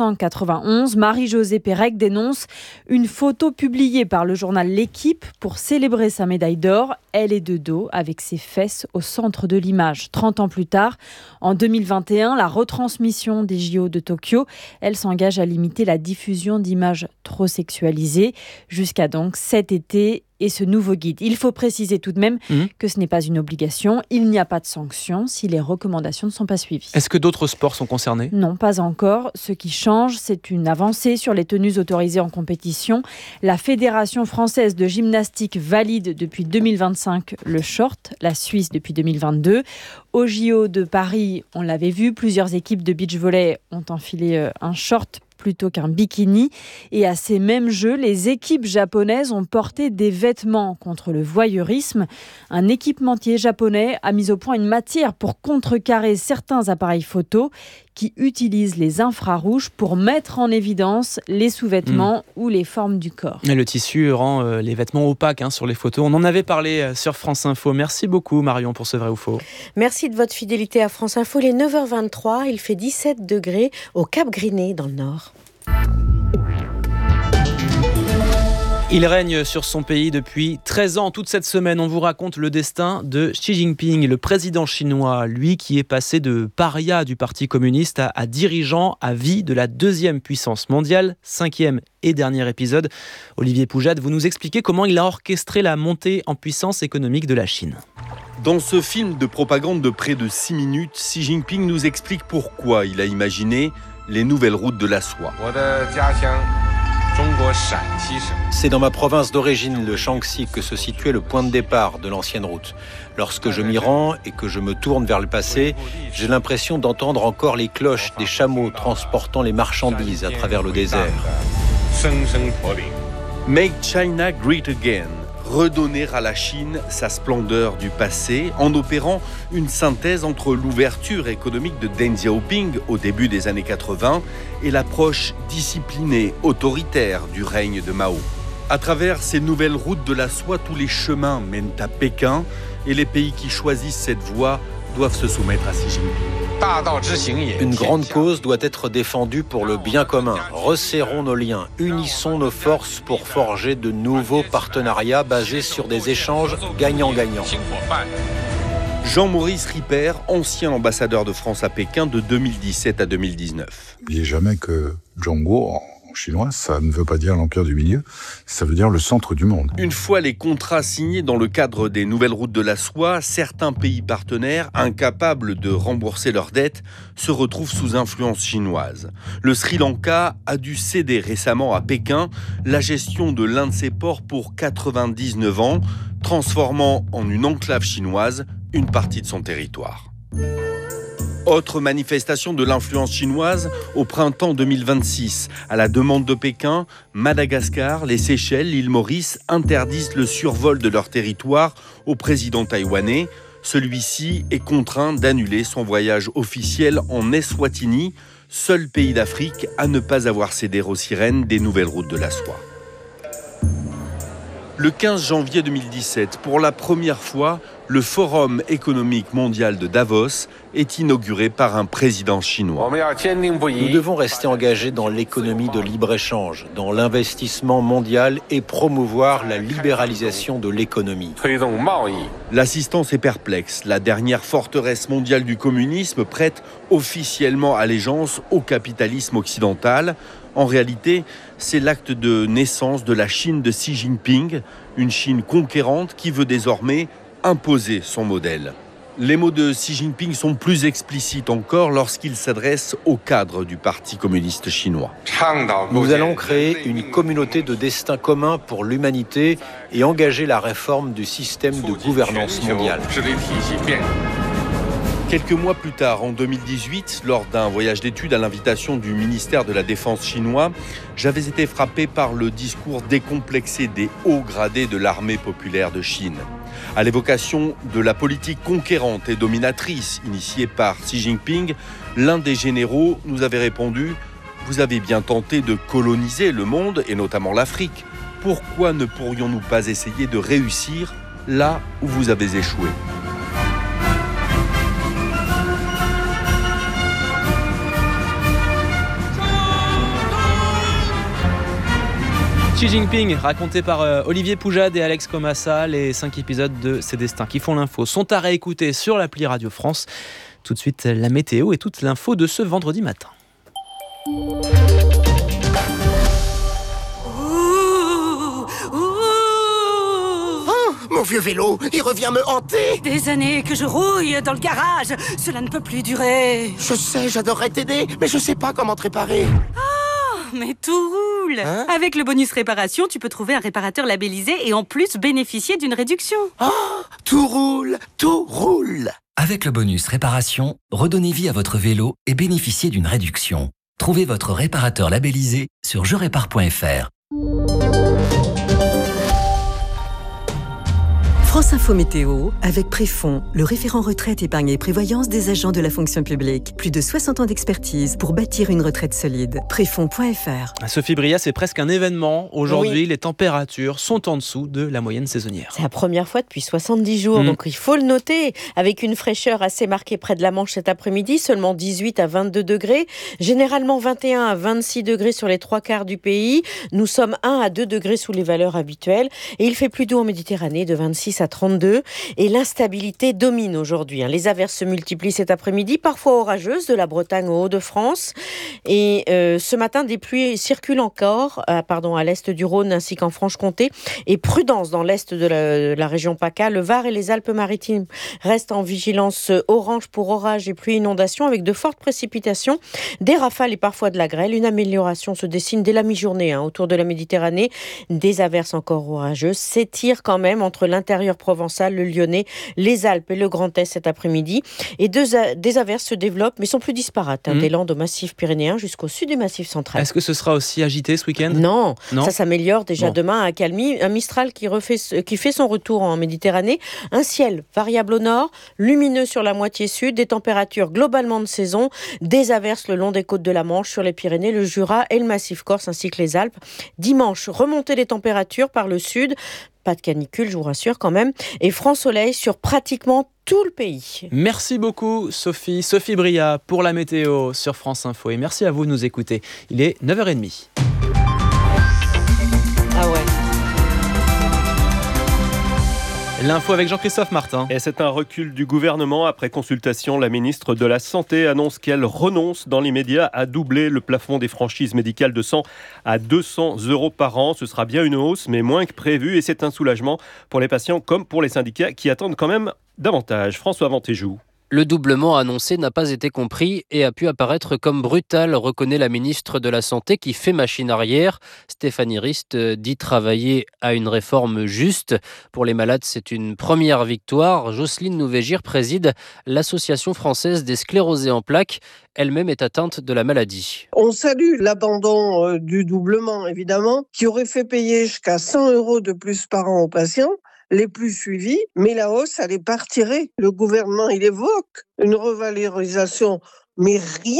Speaker 13: 1991, Marie-Josée Pérec dénonce une photo publiée par le journal L'Équipe pour célébrer sa médaille d'or. Elle est de dos avec ses fesses au centre de l'image. 30 ans plus tard, en 2021, la retransmission des JO de Tokyo, elle s'engage à limiter la diffusion d'images trop sexualisées jusqu'à donc cet été. Et ce nouveau guide. Il faut préciser tout de même que ce n'est pas une obligation. Il n'y a pas de sanction si les recommandations ne sont pas suivies.
Speaker 3: Est-ce que d'autres sports sont concernés ?
Speaker 13: Non, pas encore. Ce qui change, c'est une avancée sur les tenues autorisées en compétition. La Fédération française de gymnastique valide depuis 2025 le short, la Suisse depuis 2022. Au JO de Paris, on l'avait vu, plusieurs équipes de beach volley ont enfilé un short plutôt qu'un bikini. Et à ces mêmes Jeux, les équipes japonaises ont porté des vêtements contre le voyeurisme. Un équipementier japonais a mis au point une matière pour contrecarrer certains appareils photo qui utilisent les infrarouges pour mettre en évidence les sous-vêtements ou les formes du corps.
Speaker 3: Et le tissu rend les vêtements opaques sur les photos. On en avait parlé sur France Info. Merci beaucoup Marion pour ce vrai ou faux.
Speaker 10: Merci de votre fidélité à France Info. Il est 9h23, il fait 17 degrés au Cap Griné dans le Nord.
Speaker 3: Il règne sur son pays depuis 13 ans. Toute cette semaine, on vous raconte le destin de Xi Jinping, le président chinois, lui qui est passé de paria du Parti communiste à dirigeant à vie de la deuxième puissance mondiale. 5e et dernier épisode. Olivier Poujade, vous nous expliquez comment il a orchestré la montée en puissance économique de la Chine.
Speaker 15: Dans ce film de propagande de près de 6 minutes, Xi Jinping nous explique pourquoi il a imaginé les nouvelles routes de la soie. C'est dans ma province d'origine, le Shaanxi, que se situait le point de départ de l'ancienne route. Lorsque je m'y rends et que je me tourne vers le passé, j'ai l'impression d'entendre encore les cloches des chameaux transportant les marchandises à travers le désert. Make China Great Again. Redonner à la Chine sa splendeur du passé en opérant une synthèse entre l'ouverture économique de Deng Xiaoping au début des années 80 et l'approche disciplinée, autoritaire du règne de Mao. À travers ces nouvelles routes de la soie, tous les chemins mènent à Pékin et les pays qui choisissent cette voie doivent se soumettre à Xi Jinping.
Speaker 11: Une grande cause doit être défendue pour le bien commun. Resserrons nos liens, unissons nos forces pour forger de nouveaux partenariats basés sur des échanges gagnant-gagnant.
Speaker 15: Jean-Maurice Ripper, ancien ambassadeur de France à Pékin de 2017 à 2019.
Speaker 16: N'oubliez jamais que Zhongguo, en chinois, ça ne veut pas dire l'empire du milieu, ça veut dire le centre du monde.
Speaker 15: Une fois les contrats signés dans le cadre des nouvelles routes de la soie, certains pays partenaires, incapables de rembourser leurs dettes, se retrouvent sous influence chinoise. Le Sri Lanka a dû céder récemment à Pékin la gestion de l'un de ses ports pour 99 ans, transformant en une enclave chinoise une partie de son territoire. Autre manifestation de l'influence chinoise au printemps 2026. À la demande de Pékin, Madagascar, les Seychelles, l'île Maurice interdisent le survol de leur territoire au président taïwanais. Celui-ci est contraint d'annuler son voyage officiel en Eswatini, seul pays d'Afrique à ne pas avoir cédé aux sirènes des nouvelles routes de la soie. Le 15 janvier 2017, pour la première fois, le Forum économique mondial de Davos est inauguré par un président chinois.
Speaker 11: Nous devons rester engagés dans l'économie de libre-échange, dans l'investissement mondial et promouvoir la libéralisation de l'économie.
Speaker 15: L'assistance est perplexe. La dernière forteresse mondiale du communisme prête officiellement allégeance au capitalisme occidental. En réalité, c'est l'acte de naissance de la Chine de Xi Jinping, une Chine conquérante qui veut désormais imposer son modèle. Les mots de Xi Jinping sont plus explicites encore lorsqu'il s'adresse au cadre du Parti communiste chinois.
Speaker 11: Nous allons créer une communauté de destin commun pour l'humanité et engager la réforme du système de gouvernance mondiale.
Speaker 15: Quelques mois plus tard, en 2018, lors d'un voyage d'études à l'invitation du ministère de la Défense chinois, j'avais été frappé par le discours décomplexé des hauts gradés de l'armée populaire de Chine. À l'évocation de la politique conquérante et dominatrice initiée par Xi Jinping, l'un des généraux nous avait répondu « Vous avez bien tenté de coloniser le monde, et notamment l'Afrique. Pourquoi ne pourrions-nous pas essayer de réussir là où vous avez échoué ?»
Speaker 3: Xi Jinping, raconté par Olivier Poujade et Alex Comassa, les 5 épisodes de Ces Destins qui font l'info sont à réécouter sur l'appli Radio France. Tout de suite, la météo et toute l'info de ce vendredi matin.
Speaker 17: Mon vieux vélo, il revient me hanter.
Speaker 18: Des années que je rouille dans le garage, cela ne peut plus durer.
Speaker 17: Je sais, j'adorerais t'aider, mais je sais pas comment te réparer.
Speaker 18: Mais tout roule. Avec le bonus réparation, tu peux trouver un réparateur labellisé et en plus bénéficier d'une réduction.
Speaker 17: Tout roule, tout roule.
Speaker 21: Avec le bonus réparation, redonnez vie à votre vélo et bénéficiez d'une réduction. Trouvez votre réparateur labellisé sur jerépare.fr.
Speaker 22: France Info Météo, avec Préfond, le référent retraite, épargne et prévoyance des agents de la fonction publique. Plus de 60 ans d'expertise pour bâtir une retraite solide. Préfond.fr.
Speaker 3: Sophie Bria, c'est presque un événement. Aujourd'hui, les températures sont en dessous de la moyenne saisonnière.
Speaker 10: C'est la première fois depuis 70 jours, donc il faut le noter. Avec une fraîcheur assez marquée près de la Manche cet après-midi, seulement 18 à 22 degrés. Généralement 21 à 26 degrés sur les 3/4 du pays. Nous sommes 1 à 2 degrés sous les valeurs habituelles. Et il fait plus doux en Méditerranée, de 26 à 32. Et l'instabilité domine aujourd'hui. Les averses se multiplient cet après-midi, parfois orageuses, de la Bretagne au Hauts-de-France. Et ce matin, des pluies circulent encore à l'est du Rhône ainsi qu'en Franche-Comté. Et prudence dans l'est de la région PACA. Le Var et les Alpes-Maritimes restent en vigilance orange pour orages et pluies inondations avec de fortes précipitations, des rafales et parfois de la grêle. Une amélioration se dessine dès la mi-journée autour de la Méditerranée. Des averses encore orageuses s'étirent quand même entre l'intérieur provençal, le Lyonnais, les Alpes et le Grand Est cet après-midi. Et des averses se développent, mais sont plus disparates, des Landes au massif pyrénéen jusqu'au sud du massif central.
Speaker 3: Est-ce que ce sera aussi agité ce week-end ?
Speaker 10: Non, ça s'améliore déjà demain à accalmie. Un Mistral qui fait son retour en Méditerranée. Un ciel variable au nord, lumineux sur la moitié sud, des températures globalement de saison, des averses le long des côtes de la Manche, sur les Pyrénées, le Jura et le massif corse ainsi que les Alpes. Dimanche, remontée des températures par le sud, Pas de canicule, je vous rassure quand même. Et franc soleil sur pratiquement tout le pays.
Speaker 3: Merci beaucoup Sophie Bria pour la météo sur France Info. Et merci à vous de nous écouter. Il est 9h30.
Speaker 10: Ah ouais.
Speaker 3: L'info avec Jean-Christophe Martin.
Speaker 1: Et c'est un recul du gouvernement. Après consultation, la ministre de la Santé annonce qu'elle renonce dans l'immédiat à doubler le plafond des franchises médicales de 100 à 200 € par an. Ce sera bien une hausse, mais moins que prévu. Et c'est un soulagement pour les patients comme pour les syndicats qui attendent quand même davantage. François Vantéjou.
Speaker 2: Le doublement annoncé n'a pas été compris et a pu apparaître comme brutal, reconnaît la ministre de la Santé qui fait machine arrière. Stéphanie Rist dit travailler à une réforme juste. Pour les malades, c'est une première victoire. Jocelyne Nouvégir préside l'Association française des sclérosés en plaques. Elle-même est atteinte de la maladie.
Speaker 12: On salue l'abandon du doublement, évidemment, qui aurait fait payer jusqu'à 100 € de plus par an aux patients les plus suivis, mais la hausse, elle est partirée. Le gouvernement, il évoque une revalorisation, mais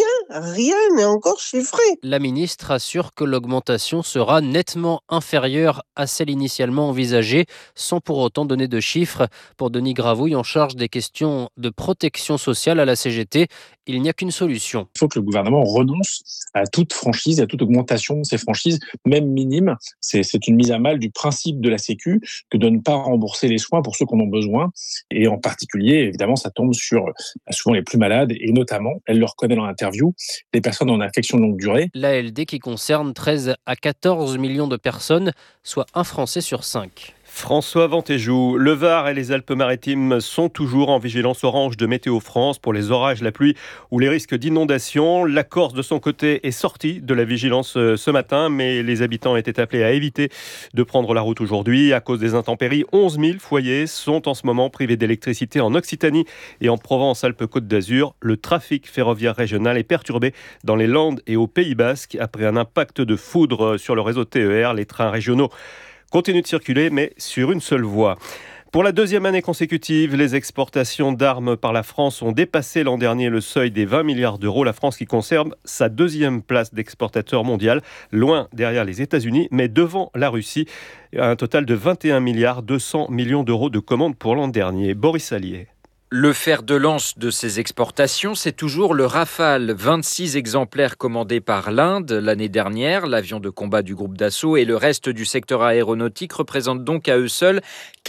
Speaker 12: rien n'est encore chiffré.
Speaker 2: La ministre assure que l'augmentation sera nettement inférieure à celle initialement envisagée, sans pour autant donner de chiffres. Pour Denis Gravouille, en charge des questions de protection sociale à la CGT, il n'y a qu'une solution.
Speaker 19: Il faut que le gouvernement renonce à toute franchise, à toute augmentation de ces franchises, même minimes. C'est une mise à mal du principe de la Sécu que de ne pas rembourser les soins pour ceux qui en ont besoin. Et en particulier, évidemment, ça tombe sur souvent les plus malades et notamment, elle le reconnaît dans l'interview, les personnes en affection de longue durée.
Speaker 2: L'ALD qui concerne 13 à 14 millions de personnes, soit un Français sur 5.
Speaker 1: François Vantéjou, le Var et les Alpes-Maritimes sont toujours en vigilance orange de Météo France pour les orages, la pluie ou les risques d'inondation. La Corse, de son côté, est sortie de la vigilance ce matin, mais les habitants étaient appelés à éviter de prendre la route aujourd'hui. À cause des intempéries, 11 000 foyers sont en ce moment privés d'électricité en Occitanie et en Provence-Alpes-Côte d'Azur. Le trafic ferroviaire régional est perturbé dans les Landes et au Pays Basque après un impact de foudre sur le réseau TER. Les trains régionaux continue de circuler, mais sur une seule voie. Pour la deuxième année consécutive, les exportations d'armes par la France ont dépassé l'an dernier le seuil des 20 milliards d'euros. La France qui conserve sa deuxième place d'exportateur mondial, loin derrière les États-Unis, mais devant la Russie. Un total de 21 milliards 200 millions d'euros de commandes pour l'an dernier. Boris Allier.
Speaker 20: Le fer de lance de ces exportations, c'est toujours le Rafale. 26 exemplaires commandés par l'Inde l'année dernière. L'avion de combat du groupe Dassault et le reste du secteur aéronautique représentent donc à eux seuls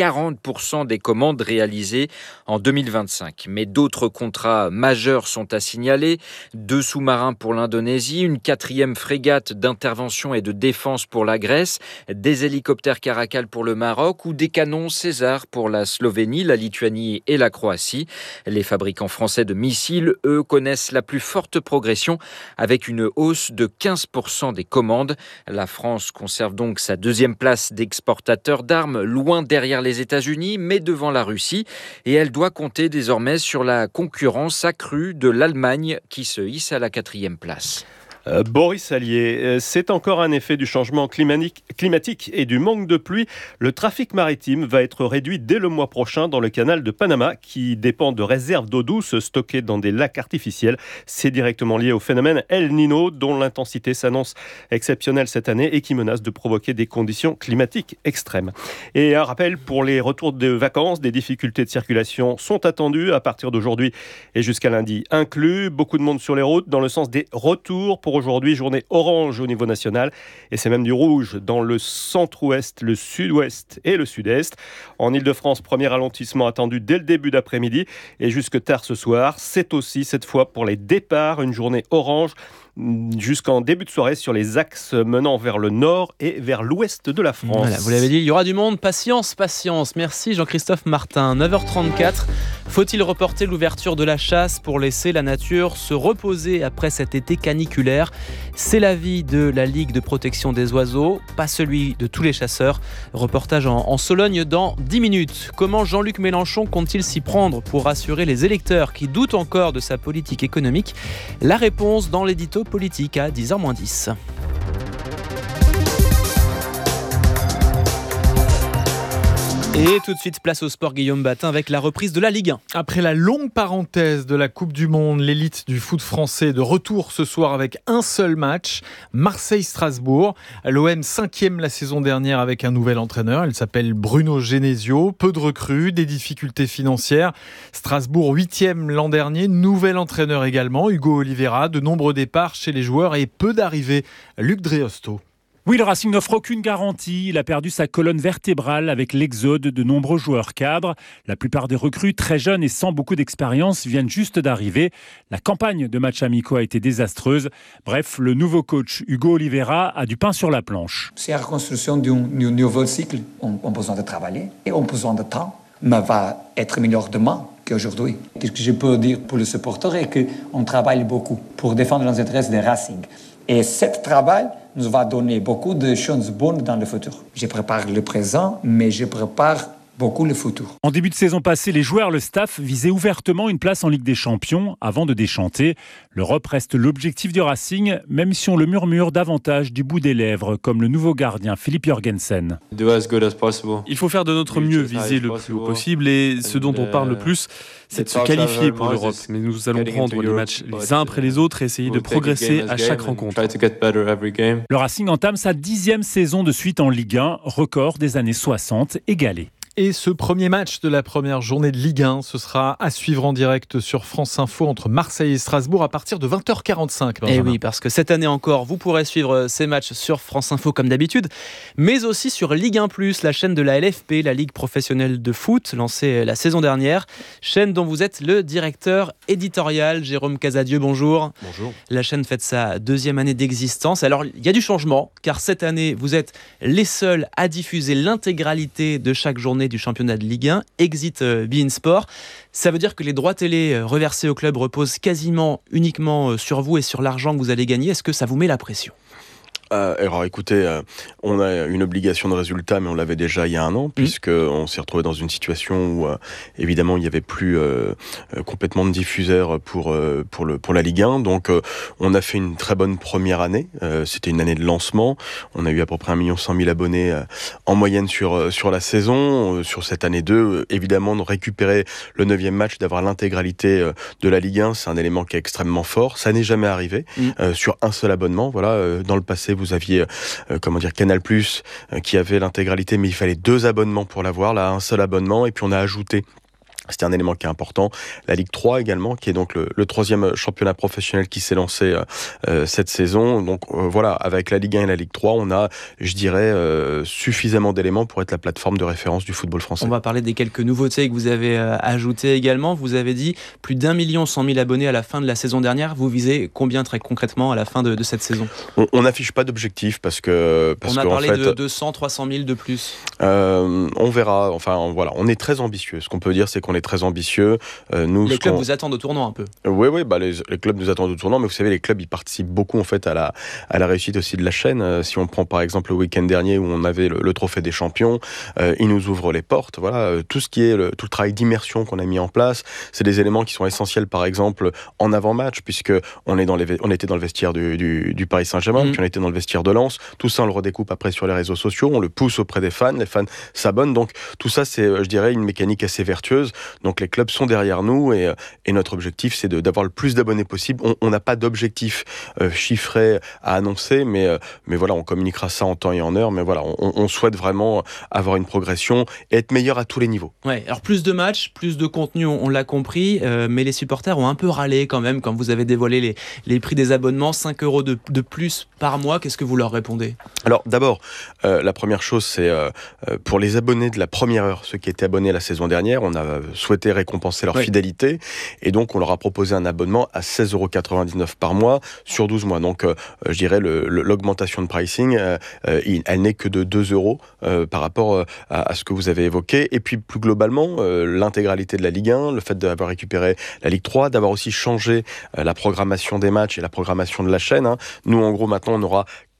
Speaker 20: 40% des commandes réalisées en 2025. Mais d'autres contrats majeurs sont à signaler. 2 sous-marins pour l'Indonésie, une 4e frégate d'intervention et de défense pour la Grèce, des hélicoptères Caracal pour le Maroc ou des canons César pour la Slovénie, la Lituanie et la Croatie. Les fabricants français de missiles, eux, connaissent la plus forte progression avec une hausse de 15% des commandes. La France conserve donc sa deuxième place d'exportateur d'armes, loin derrière les États-Unis, mais devant la Russie. Et elle doit compter désormais sur la concurrence accrue de l'Allemagne qui se hisse à la 4e place.
Speaker 1: Boris Allier, c'est encore un effet du changement climatique et du manque de pluie. Le trafic maritime va être réduit dès le mois prochain dans le canal de Panama qui dépend de réserves d'eau douce stockées dans des lacs artificiels. C'est directement lié au phénomène El Niño dont l'intensité s'annonce exceptionnelle cette année et qui menace de provoquer des conditions climatiques extrêmes. Et un rappel pour les retours de vacances, des difficultés de circulation sont attendues à partir d'aujourd'hui et jusqu'à lundi inclus. Beaucoup de monde sur les routes dans le sens des retours pour aujourd'hui, journée orange au niveau national et c'est même du rouge dans le centre-ouest, le sud-ouest et le sud-est. En Ile-de-France, premier ralentissement attendu dès le début d'après-midi et jusque tard ce soir. C'est aussi cette fois pour les départs, une journée orange jusqu'en début de soirée sur les axes menant vers le nord et vers l'ouest de la France.
Speaker 3: Voilà, vous l'avez dit, il y aura du monde. Patience. Merci Jean-Christophe Martin. 9h34. Faut-il reporter l'ouverture de la chasse pour laisser la nature se reposer après cet été caniculaire ? C'est l'avis de la Ligue de protection des oiseaux, pas celui de tous les chasseurs. Reportage en Sologne dans 10 minutes. Comment Jean-Luc Mélenchon compte-t-il s'y prendre pour rassurer les électeurs qui doutent encore de sa politique économique ? La réponse dans l'édito politique à 10h-10. Et tout de suite, place au sport, Guillaume Batin, avec la reprise de la Ligue 1.
Speaker 7: Après la longue parenthèse de la Coupe du Monde, l'élite du foot français de retour ce soir avec un seul match, Marseille-Strasbourg. L'OM 5e la saison dernière avec un nouvel entraîneur, il s'appelle Bruno Genesio. Peu de recrues, des difficultés financières. Strasbourg 8e l'an dernier, nouvel entraîneur également, Hugo Oliveira. De nombreux départs chez les joueurs et peu d'arrivées. Luc Dreosto.
Speaker 8: Oui, le Racing n'offre aucune garantie. Il a perdu sa colonne vertébrale avec l'exode de nombreux joueurs cadres. La plupart des recrues, très jeunes et sans beaucoup d'expérience, viennent juste d'arriver. La campagne de matchs amicaux a été désastreuse. Bref, le nouveau coach Hugo Oliveira a du pain sur la planche.
Speaker 9: C'est la reconstruction d'un nouveau cycle. On a besoin de travailler et on a besoin de temps. Mais va être meilleur demain qu'aujourd'hui. Ce que je peux dire pour les supporters est qu'on travaille beaucoup pour défendre les intérêts des Racing. Et ce travail nous va donner beaucoup de choses bonnes dans le futur. Je prépare le présent, mais je prépare beaucoup le futur.
Speaker 8: En début de saison passée, les joueurs, le staff visaient ouvertement une place en Ligue des Champions avant de déchanter. L'Europe reste l'objectif du Racing, même si on le murmure davantage du bout des lèvres, comme le nouveau gardien Philippe Jorgensen.
Speaker 23: Il faut faire de notre mieux, viser le plus haut possible et ce dont on parle le plus, c'est de se qualifier pour l'Europe. Mais nous allons prendre les matchs les uns après les autres et essayer de progresser à chaque rencontre.
Speaker 8: Le Racing entame sa 10e saison de suite en Ligue 1, record des années 60 égalé.
Speaker 7: Et ce premier match de la première journée de Ligue 1, ce sera à suivre en direct sur France Info entre Marseille et Strasbourg à partir de 20h45.
Speaker 3: Et oui, parce que cette année encore, vous pourrez suivre ces matchs sur France Info comme d'habitude, mais aussi sur Ligue 1+, la chaîne de la LFP, la Ligue professionnelle de foot, lancée la saison dernière, chaîne dont vous êtes le directeur éditorial. Jérôme Casadieu, bonjour.
Speaker 24: Bonjour.
Speaker 3: La chaîne fête sa 2e année d'existence. Alors, il y a du changement, car cette année, vous êtes les seuls à diffuser l'intégralité de chaque journée du championnat de Ligue 1, exit beIN Sport. Ça veut dire que les droits télé reversés au club reposent quasiment uniquement sur vous et sur l'argent que vous allez gagner. Est-ce que ça vous met la pression ?
Speaker 24: Alors écoutez, on a une obligation de résultat, mais on l'avait déjà il y a un an, puisqu'on s'est retrouvé dans une situation où évidemment il n'y avait plus complètement de diffuseurs pour la Ligue 1. Donc on a fait une très bonne première année. C'était une année de lancement. On a eu à peu près 1 100 000 abonnés en moyenne sur la saison. Sur cette année 2, évidemment, de récupérer le 9e match, d'avoir l'intégralité de la Ligue 1, c'est un élément qui est extrêmement fort. Ça n'est jamais arrivé sur un seul abonnement. Voilà, dans le passé, vous aviez Canal+, qui avait l'intégralité, mais il fallait 2 abonnements pour l'avoir. Là, un seul abonnement, et puis on a ajouté, c'était un élément qui est important, la Ligue 3 également, qui est donc le 3e championnat professionnel qui s'est lancé cette saison. Donc voilà, avec la Ligue 1 et la Ligue 3, on a, je dirais, suffisamment d'éléments pour être la plateforme de référence du football français.
Speaker 3: On va parler des quelques nouveautés que vous avez ajoutées également. Vous avez dit plus d'1 100 000 abonnés à la fin de la saison dernière. Vous visez combien très concrètement à la fin de cette saison ?
Speaker 24: On n'affiche pas d'objectif parce que
Speaker 3: on a parlé de 200, 300 000 de plus.
Speaker 24: On verra. Enfin voilà, on est très ambitieux. Ce qu'on peut dire, c'est qu'on est très ambitieux.
Speaker 3: Les clubs vous attendent au tournant un peu.
Speaker 24: Oui, les clubs nous attendent au tournant, mais vous savez, les clubs ils participent beaucoup en fait à la réussite aussi de la chaîne. Si on prend par exemple le week-end dernier où on avait le trophée des champions, ils nous ouvrent les portes. Voilà, tout ce qui est tout le travail d'immersion qu'on a mis en place, c'est des éléments qui sont essentiels, par exemple en avant-match, puisque on était dans le vestiaire du Paris Saint-Germain, puis on était dans le vestiaire de Lens. Tout ça, on le redécoupe après sur les réseaux sociaux, on le pousse auprès des fans, les fans s'abonnent. Donc tout ça, c'est, je dirais, une mécanique assez vertueuse. Donc les clubs sont derrière nous et notre objectif, c'est d'avoir le plus d'abonnés possible. On n'a pas d'objectif chiffré à annoncer, mais voilà, on communiquera ça en temps et en heure. Mais voilà, on souhaite vraiment avoir une progression et être meilleur à tous les niveaux.
Speaker 3: Ouais, alors plus de matchs, plus de contenu, on l'a compris, mais les supporters ont un peu râlé quand même quand vous avez dévoilé les prix des abonnements, 5 € de plus par mois. Qu'est-ce que vous leur répondez ?
Speaker 24: Alors d'abord, la première chose, c'est pour les abonnés de la première heure, ceux qui étaient abonnés la saison dernière, on a souhaité récompenser leur fidélité, et donc on leur a proposé un abonnement à 16,99 € par mois sur 12 mois. Donc je dirais l'augmentation de pricing, elle n'est que de 2 € par rapport à ce que vous avez évoqué. Et puis plus globalement, l'intégralité de la Ligue 1, le fait d'avoir récupéré la Ligue 3, d'avoir aussi changé la programmation des matchs et la programmation de la chaîne. Nous, en gros, maintenant, on aura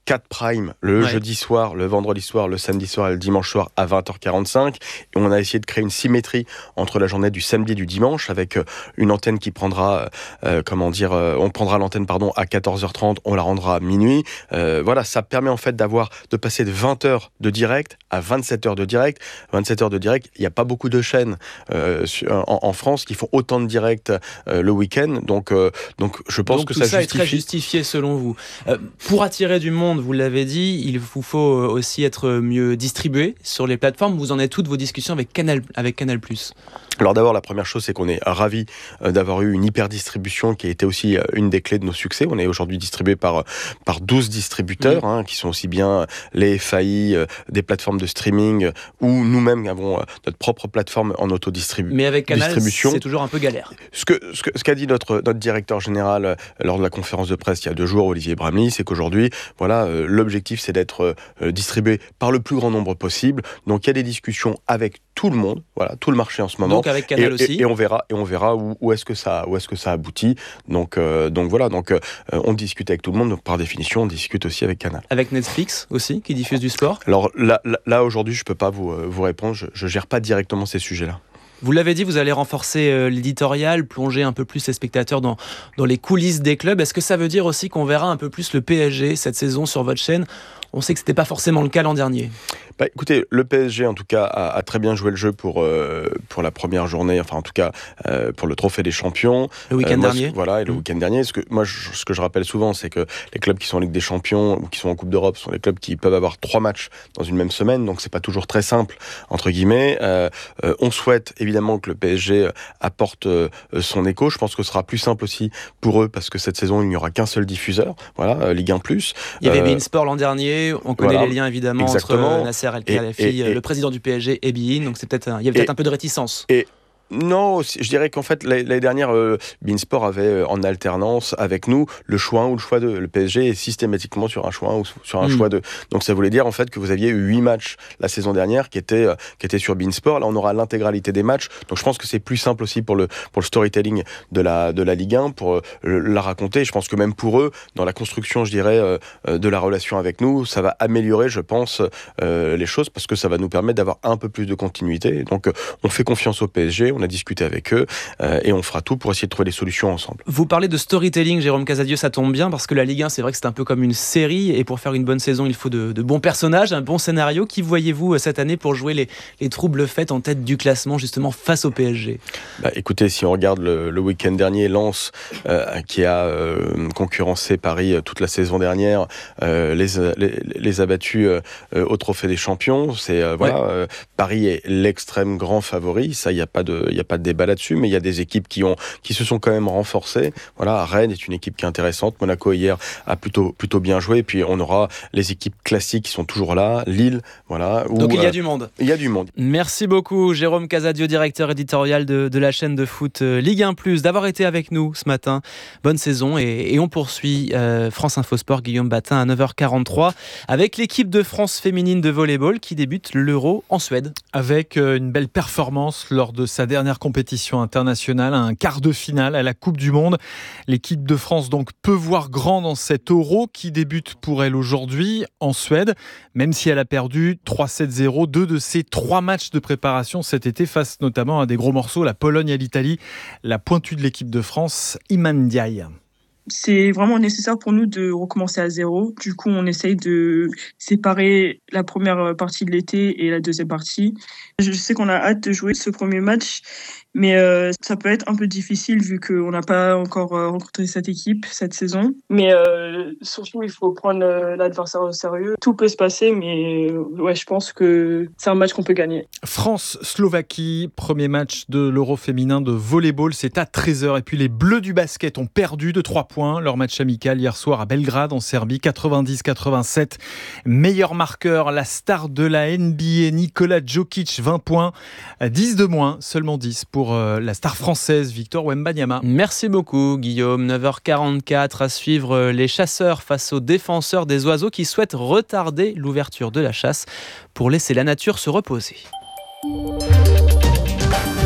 Speaker 24: 4 primes le jeudi soir, le vendredi soir, le samedi soir et le dimanche soir à 20h45. Et on a essayé de créer une symétrie entre la journée du samedi et du dimanche avec une antenne qui prendra, on prendra l'antenne à 14h30, on la rendra à minuit. Voilà, ça permet en fait de passer de 20h de direct à 27h de direct. 27h de direct, il n'y a pas beaucoup de chaînes en France qui font autant de directs le week-end. Donc je pense que ça justifie.
Speaker 3: Ça est très justifié selon vous. Pour attirer du monde, vous l'avez dit, il vous faut aussi être mieux distribué sur les plateformes. Vous en êtes toutes vos discussions avec Canal+.
Speaker 24: Alors d'abord, la première chose, c'est qu'on est ravis d'avoir eu une hyper-distribution qui a été aussi une des clés de nos succès. On est aujourd'hui distribué par 12 distributeurs, qui sont aussi bien les FAI, des plateformes de streaming, ou nous-mêmes avons notre propre plateforme en autodistribution.
Speaker 3: Mais avec Canal, c'est toujours un peu galère.
Speaker 24: Ce qu'a dit notre directeur général lors de la conférence de presse il y a 2 jours, Olivier Bramley, c'est qu'aujourd'hui, l'objectif, c'est d'être distribué par le plus grand nombre possible. Donc il y a des discussions avec tout le monde, tout le marché en ce moment.
Speaker 3: Donc avec Canal aussi.
Speaker 24: Et on verra où est-ce que ça aboutit. Donc on discute avec tout le monde. Donc par définition, on discute aussi avec Canal.
Speaker 3: Avec Netflix aussi, qui diffuse du sport.
Speaker 24: Alors là aujourd'hui, je peux pas vous répondre. Je gère pas directement ces sujets-là.
Speaker 3: Vous l'avez dit, vous allez renforcer l'éditorial, plonger un peu plus les spectateurs dans les coulisses des clubs. Est-ce que ça veut dire aussi qu'on verra un peu plus le PSG cette saison sur votre chaîne ? On sait que ce n'était pas forcément le cas l'an dernier.
Speaker 24: Écoutez, le PSG en tout cas a très bien joué le jeu pour la première journée, enfin en tout cas pour le trophée des champions.
Speaker 3: Le week-end dernier.
Speaker 24: Et le week-end dernier. Ce que je rappelle souvent, c'est que les clubs qui sont en Ligue des Champions ou qui sont en Coupe d'Europe sont les clubs qui peuvent avoir 3 matchs dans une même semaine, donc c'est pas toujours très simple entre guillemets. On souhaite évidemment que le PSG apporte son écho. Je pense que ce sera plus simple aussi pour eux parce que cette saison il n'y aura qu'un seul diffuseur, Ligue 1+.
Speaker 3: Il y avait beIN Sport l'an dernier. On connaît les liens évidemment entre Nasser El-Khelaifi, le président du PSG, et beIN, donc il y a peut-être un peu de réticence.
Speaker 24: Non, je dirais qu'en fait, l'année dernière, beIN Sport avait en alternance avec nous le choix 1 ou le choix 2. Le PSG est systématiquement sur un choix 1 ou sur un choix 2. Donc ça voulait dire en fait que vous aviez eu 8 matchs la saison dernière qui étaient sur beIN Sport. Là, on aura l'intégralité des matchs. Donc je pense que c'est plus simple aussi pour le storytelling de la Ligue 1, pour la raconter. Je pense que même pour eux, dans la construction, je dirais, de la relation avec nous, ça va améliorer, je pense, les choses parce que ça va nous permettre d'avoir un peu plus de continuité. Donc on fait confiance au PSG. On a discuté avec eux et on fera tout pour essayer de trouver des solutions ensemble.
Speaker 3: Vous parlez de storytelling, Jérôme Casadieu, ça tombe bien parce que la Ligue 1, c'est vrai que c'est un peu comme une série et pour faire une bonne saison, il faut de bons personnages, un bon scénario. Qui voyez-vous cette année pour jouer les troubles faits en tête du classement justement face au PSG ?
Speaker 24: Écoutez, si on regarde le week-end dernier, Lens qui a concurrencé Paris toute la saison dernière, les a battus au Trophée des Champions. Paris est l'extrême grand favori, ça il n'y a pas de débat là-dessus, mais il y a des équipes qui se sont quand même renforcées. Rennes est une équipe qui est intéressante. Monaco hier a plutôt bien joué. Et puis on aura les équipes classiques qui sont toujours là. Lille,
Speaker 3: donc il y a du monde.
Speaker 24: Il y a du monde.
Speaker 3: Merci beaucoup, Jérôme Casadieu, directeur éditorial de la chaîne de foot Ligue 1+, d'avoir été avec nous ce matin. Bonne saison et on poursuit France Info Sport, Guillaume Batin à 9h43 avec l'équipe de France féminine de volleyball qui débute l'Euro en Suède.
Speaker 7: Avec une belle performance lors de sa dernière compétition internationale, un quart de finale à la Coupe du Monde. L'équipe de France donc peut voir grand dans cet Euro qui débute pour elle aujourd'hui en Suède, même si elle a perdu 3-7-0, 2 de ses 3 matchs de préparation cet été face notamment à des gros morceaux, la Pologne et l'Italie. La pointue de l'équipe de France, Iman Ndiaye.
Speaker 4: C'est vraiment nécessaire pour nous de recommencer à zéro. Du coup, on essaye de séparer la première partie de l'été et la deuxième partie. Je sais qu'on a hâte de jouer ce premier match, mais ça peut être un peu difficile vu qu'on n'a pas encore rencontré cette équipe cette saison. Mais surtout, il faut prendre l'adversaire au sérieux. Tout peut se passer, mais je pense que c'est un match qu'on peut gagner.
Speaker 7: France-Slovaquie, premier match de l'Euro féminin de volleyball, c'est à 13h. Et puis les Bleus du basket ont perdu de 3 points leur match amical hier soir à Belgrade en Serbie, 90-87. Meilleur marqueur, la star de la NBA, Nikola Jokic, 20 points, 10 de moins, seulement 10 pour la star française Victor Wembanyama.
Speaker 3: Merci beaucoup Guillaume, 9h44 à suivre les chasseurs face aux défenseurs des oiseaux qui souhaitent retarder l'ouverture de la chasse pour laisser la nature se reposer.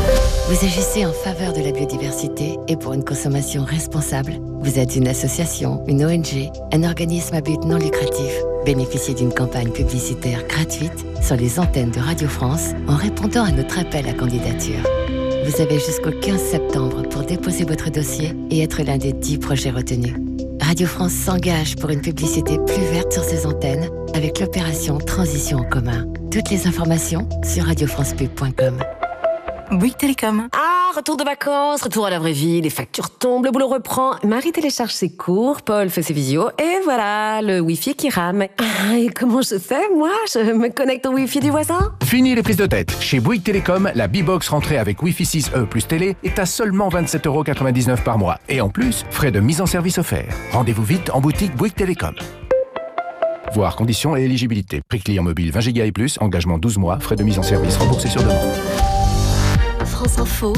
Speaker 5: Vous agissez en faveur de la biodiversité et pour une consommation responsable. Vous êtes une association, une ONG, un organisme à but non lucratif. Bénéficiez d'une campagne publicitaire gratuite sur les antennes de Radio France en répondant à notre appel à candidature. Vous avez jusqu'au 15 septembre pour déposer votre dossier et être l'un des 10 projets retenus. Radio France s'engage pour une publicité plus verte sur ses antennes avec l'opération Transition en commun. Toutes les informations sur radiofrancepub.com.
Speaker 6: Bouygues Télécom.
Speaker 13: Ah, retour de vacances, retour à la vraie vie, les factures tombent, le boulot reprend. Marie télécharge ses cours, Paul fait ses visios, et voilà, le Wi-Fi qui rame. Ah, et comment je fais, moi? Je me connecte au Wi-Fi du voisin?
Speaker 14: Fini les prises de tête. Chez Bouygues Télécom, la B-Box rentrée avec Wi-Fi 6E plus télé est à seulement 27,99 € par mois. Et en plus, frais de mise en service offerts. Rendez-vous vite en boutique Bouygues Télécom. Voir conditions et éligibilité. Prix client mobile 20 Go et plus, engagement 12 mois, frais de mise en service remboursés sur demande.
Speaker 5: France Info,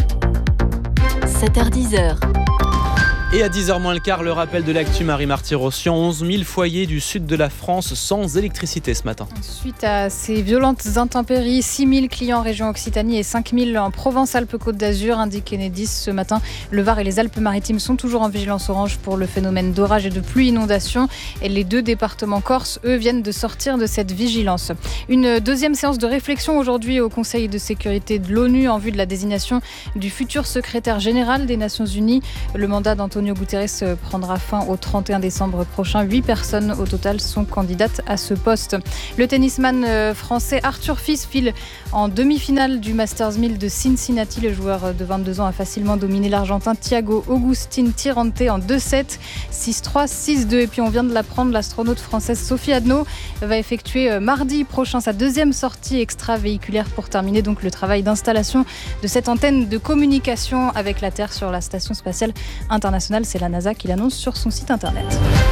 Speaker 5: 7h-10h.
Speaker 3: Et à 10h moins le quart, le rappel de l'actu Marie Marty-Rossian. 11 000 foyers du sud de la France sans électricité ce matin.
Speaker 25: Suite à ces violentes intempéries, 6 000 clients en région Occitanie et 5 000 en Provence-Alpes-Côte d'Azur, indique Enedis ce matin. Le Var et les Alpes-Maritimes sont toujours en vigilance orange pour le phénomène d'orage et de pluie-inondation. Et les 2 départements corses, eux, viennent de sortir de cette vigilance. Une deuxième séance de réflexion aujourd'hui au Conseil de sécurité de l'ONU en vue de la désignation du futur secrétaire général des Nations Unies. Le mandat d'Antonio Guterres prendra fin au 31 décembre prochain. 8 personnes au total sont candidates à ce poste. Le tennisman français Arthur Fils file en demi-finale du Masters 1000 de Cincinnati. Le joueur de 22 ans a facilement dominé l'Argentin Thiago Agustín Tirante en 2-7, 6-3, 6-2. Et puis on vient de l'apprendre, l'astronaute française Sophie Adno va effectuer mardi prochain sa deuxième sortie extravéhiculaire pour terminer donc le travail d'installation de cette antenne de communication avec la Terre sur la Station spatiale internationale. C'est la NASA qui l'annonce sur son site internet.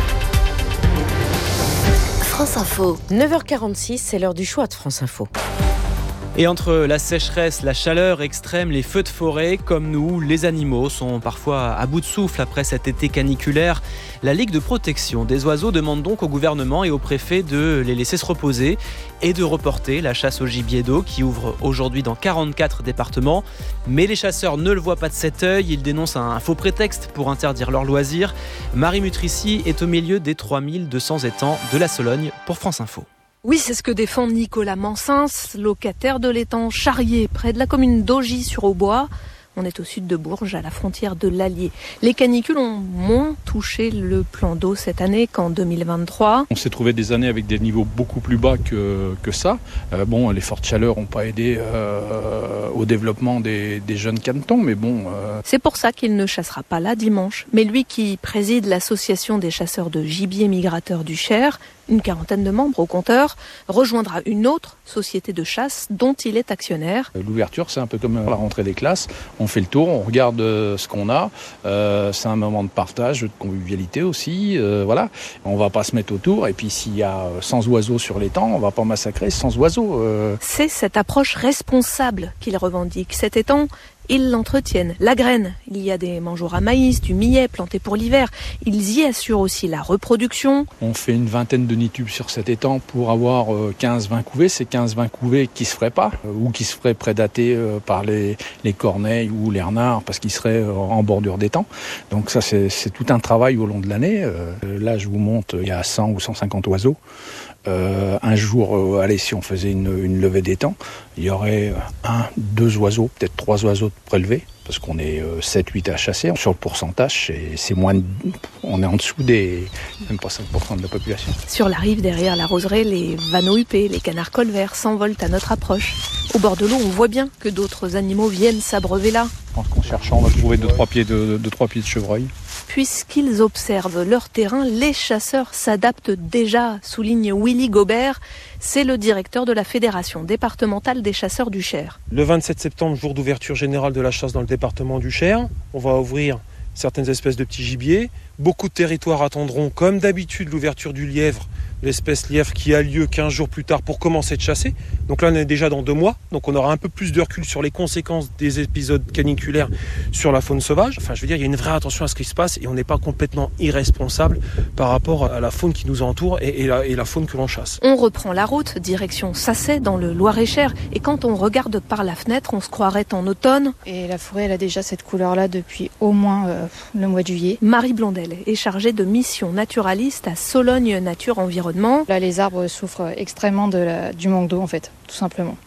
Speaker 13: France Info, 9h46, c'est l'heure du choix de France Info.
Speaker 3: Et entre la sécheresse, la chaleur extrême, les feux de forêt, comme nous, les animaux sont parfois à bout de souffle après cet été caniculaire. La Ligue de protection des oiseaux demande donc au gouvernement et au préfet de les laisser se reposer et de reporter la chasse au gibier d'eau qui ouvre aujourd'hui dans 44 départements. Mais les chasseurs ne le voient pas de cet œil, ils dénoncent un faux prétexte pour interdire leurs loisirs. Marie Mutrici est au milieu des 3200 étangs de la Sologne pour France Info.
Speaker 26: Oui, c'est ce que défend Nicolas Mansins, locataire de l'étang Charrier, près de la commune d'Augy-sur-Aubois. On est au sud de Bourges, à la frontière de l'Allier. Les canicules ont moins touché le plan d'eau cette année qu'en 2023.
Speaker 27: On s'est trouvé des années avec des niveaux beaucoup plus bas que ça. Les fortes chaleurs n'ont pas aidé au développement des jeunes canetons, mais bon...
Speaker 26: C'est pour ça qu'il ne chassera pas là dimanche. Mais lui qui préside l'association des chasseurs de gibier migrateurs du Cher, une quarantaine de membres au compteur, rejoindra une autre société de chasse dont il est actionnaire.
Speaker 27: L'ouverture, c'est un peu comme la rentrée des classes. On fait le tour, on regarde ce qu'on a. C'est un moment de partage, de convivialité aussi. Voilà. On va pas se mettre autour. Et puis s'il y a 100 oiseaux sur l'étang, on va pas massacrer 100 oiseaux.
Speaker 26: C'est cette approche responsable qu'il revendique. Cet étang, ils l'entretiennent. La graine, il y a des mangeoires à maïs, du millet planté pour l'hiver. Ils y assurent aussi la reproduction.
Speaker 27: On fait une vingtaine de nid-tubes sur cet étang pour avoir 15-20 couvées. C'est 15-20 couvées qui se feraient pas ou qui se feraient prédater par les corneilles ou les renards parce qu'ils seraient en bordure d'étang. Donc ça, c'est tout un travail au long de l'année. Là, je vous montre, il y a 100 ou 150 oiseaux. Un jour, si on faisait une levée d'étang, il y aurait 2 oiseaux, peut-être 3 oiseaux prélevés, parce qu'on est 7-8 à chasser. Sur le pourcentage, c'est on est en dessous même pas 5% de la population.
Speaker 26: Sur la rive, derrière la roseraie, les vanneaux huppés, les canards colverts s'envolent à notre approche. Au bord de l'eau, on voit bien que d'autres animaux viennent s'abreuver là.
Speaker 27: Je pense qu'en cherchant, on va trouver 2-3 pieds de chevreuil.
Speaker 26: Puisqu'ils observent leur terrain, les chasseurs s'adaptent déjà, souligne Willy Gobert. C'est le directeur de la Fédération départementale des chasseurs du Cher.
Speaker 28: Le 27 septembre, jour d'ouverture générale de la chasse dans le département du Cher, on va ouvrir certaines espèces de petits gibiers. Beaucoup de territoires attendront, comme d'habitude, l'ouverture du lièvre l'espèce lièvre qui a lieu 15 jours plus tard pour commencer de chasser. Donc là, on est déjà dans 2 mois, donc on aura un peu plus de recul sur les conséquences des épisodes caniculaires sur la faune sauvage. Enfin, je veux dire, il y a une vraie attention à ce qui se passe et on n'est pas complètement irresponsable par rapport à la faune qui nous entoure et la faune que l'on chasse.
Speaker 26: On reprend la route, direction Sacey, dans le Loir-et-Cher, et quand on regarde par la fenêtre, on se croirait en automne.
Speaker 25: Et la forêt, elle a déjà cette couleur-là depuis au moins le mois de juillet.
Speaker 26: Marie Blondel est chargée de mission naturaliste à Sologne Nature Environnement.
Speaker 25: Là, les arbres souffrent extrêmement du manque d'eau, en fait, tout simplement.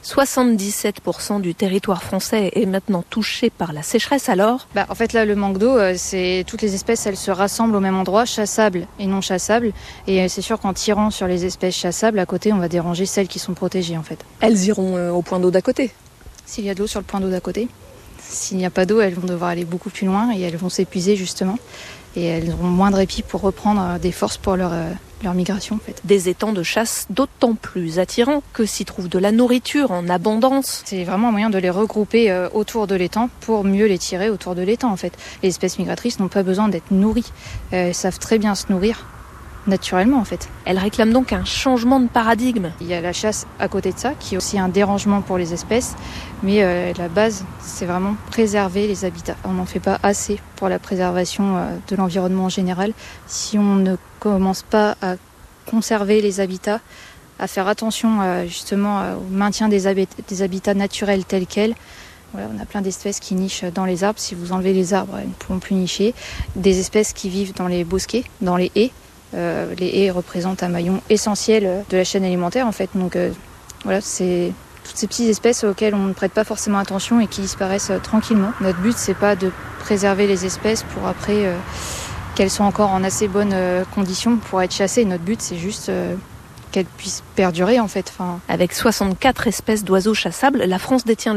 Speaker 26: 77% du territoire français est maintenant touché par la sécheresse, alors
Speaker 25: En fait, là, le manque d'eau, c'est toutes les espèces, elles se rassemblent au même endroit, chassables et non chassables. Et c'est sûr qu'en tirant sur les espèces chassables, à côté, on va déranger celles qui sont protégées, en fait.
Speaker 26: Elles iront au point d'eau d'à côté.
Speaker 25: S'il y a de l'eau sur le point d'eau d'à côté. S'il n'y a pas d'eau, elles vont devoir aller beaucoup plus loin et elles vont s'épuiser, justement. Et elles auront moins de répit pour reprendre des forces pour leur migration, en fait.
Speaker 26: Des étangs de chasse d'autant plus attirants que s'y trouve de la nourriture en abondance.
Speaker 25: C'est vraiment un moyen de les regrouper autour de l'étang pour mieux les tirer autour de l'étang, en fait. Les espèces migratrices n'ont pas besoin d'être nourries. Elles savent très bien se nourrir naturellement, en fait.
Speaker 26: Elle réclame donc un changement de paradigme.
Speaker 25: Il y a la chasse à côté de ça, qui est aussi un dérangement pour les espèces, mais la base, c'est vraiment préserver les habitats. On n'en fait pas assez pour la préservation de l'environnement en général. Si on ne commence pas à conserver les habitats, à faire attention justement au maintien des habitats naturels tels quels, voilà, on a plein d'espèces qui nichent dans les arbres. Si vous enlevez les arbres, elles ne pourront plus nicher. Des espèces qui vivent dans les bosquets, dans les haies. Les haies représentent un maillon essentiel de la chaîne alimentaire, en fait. Donc voilà, c'est toutes ces petites espèces auxquelles on ne prête pas forcément attention et qui disparaissent tranquillement. Notre but, c'est pas de préserver les espèces pour après qu'elles soient encore en assez bonnes conditions pour être chassées. Notre but, c'est juste qu'elles puissent perdurer, en fait.
Speaker 26: Avec 64 espèces d'oiseaux chassables, la France détient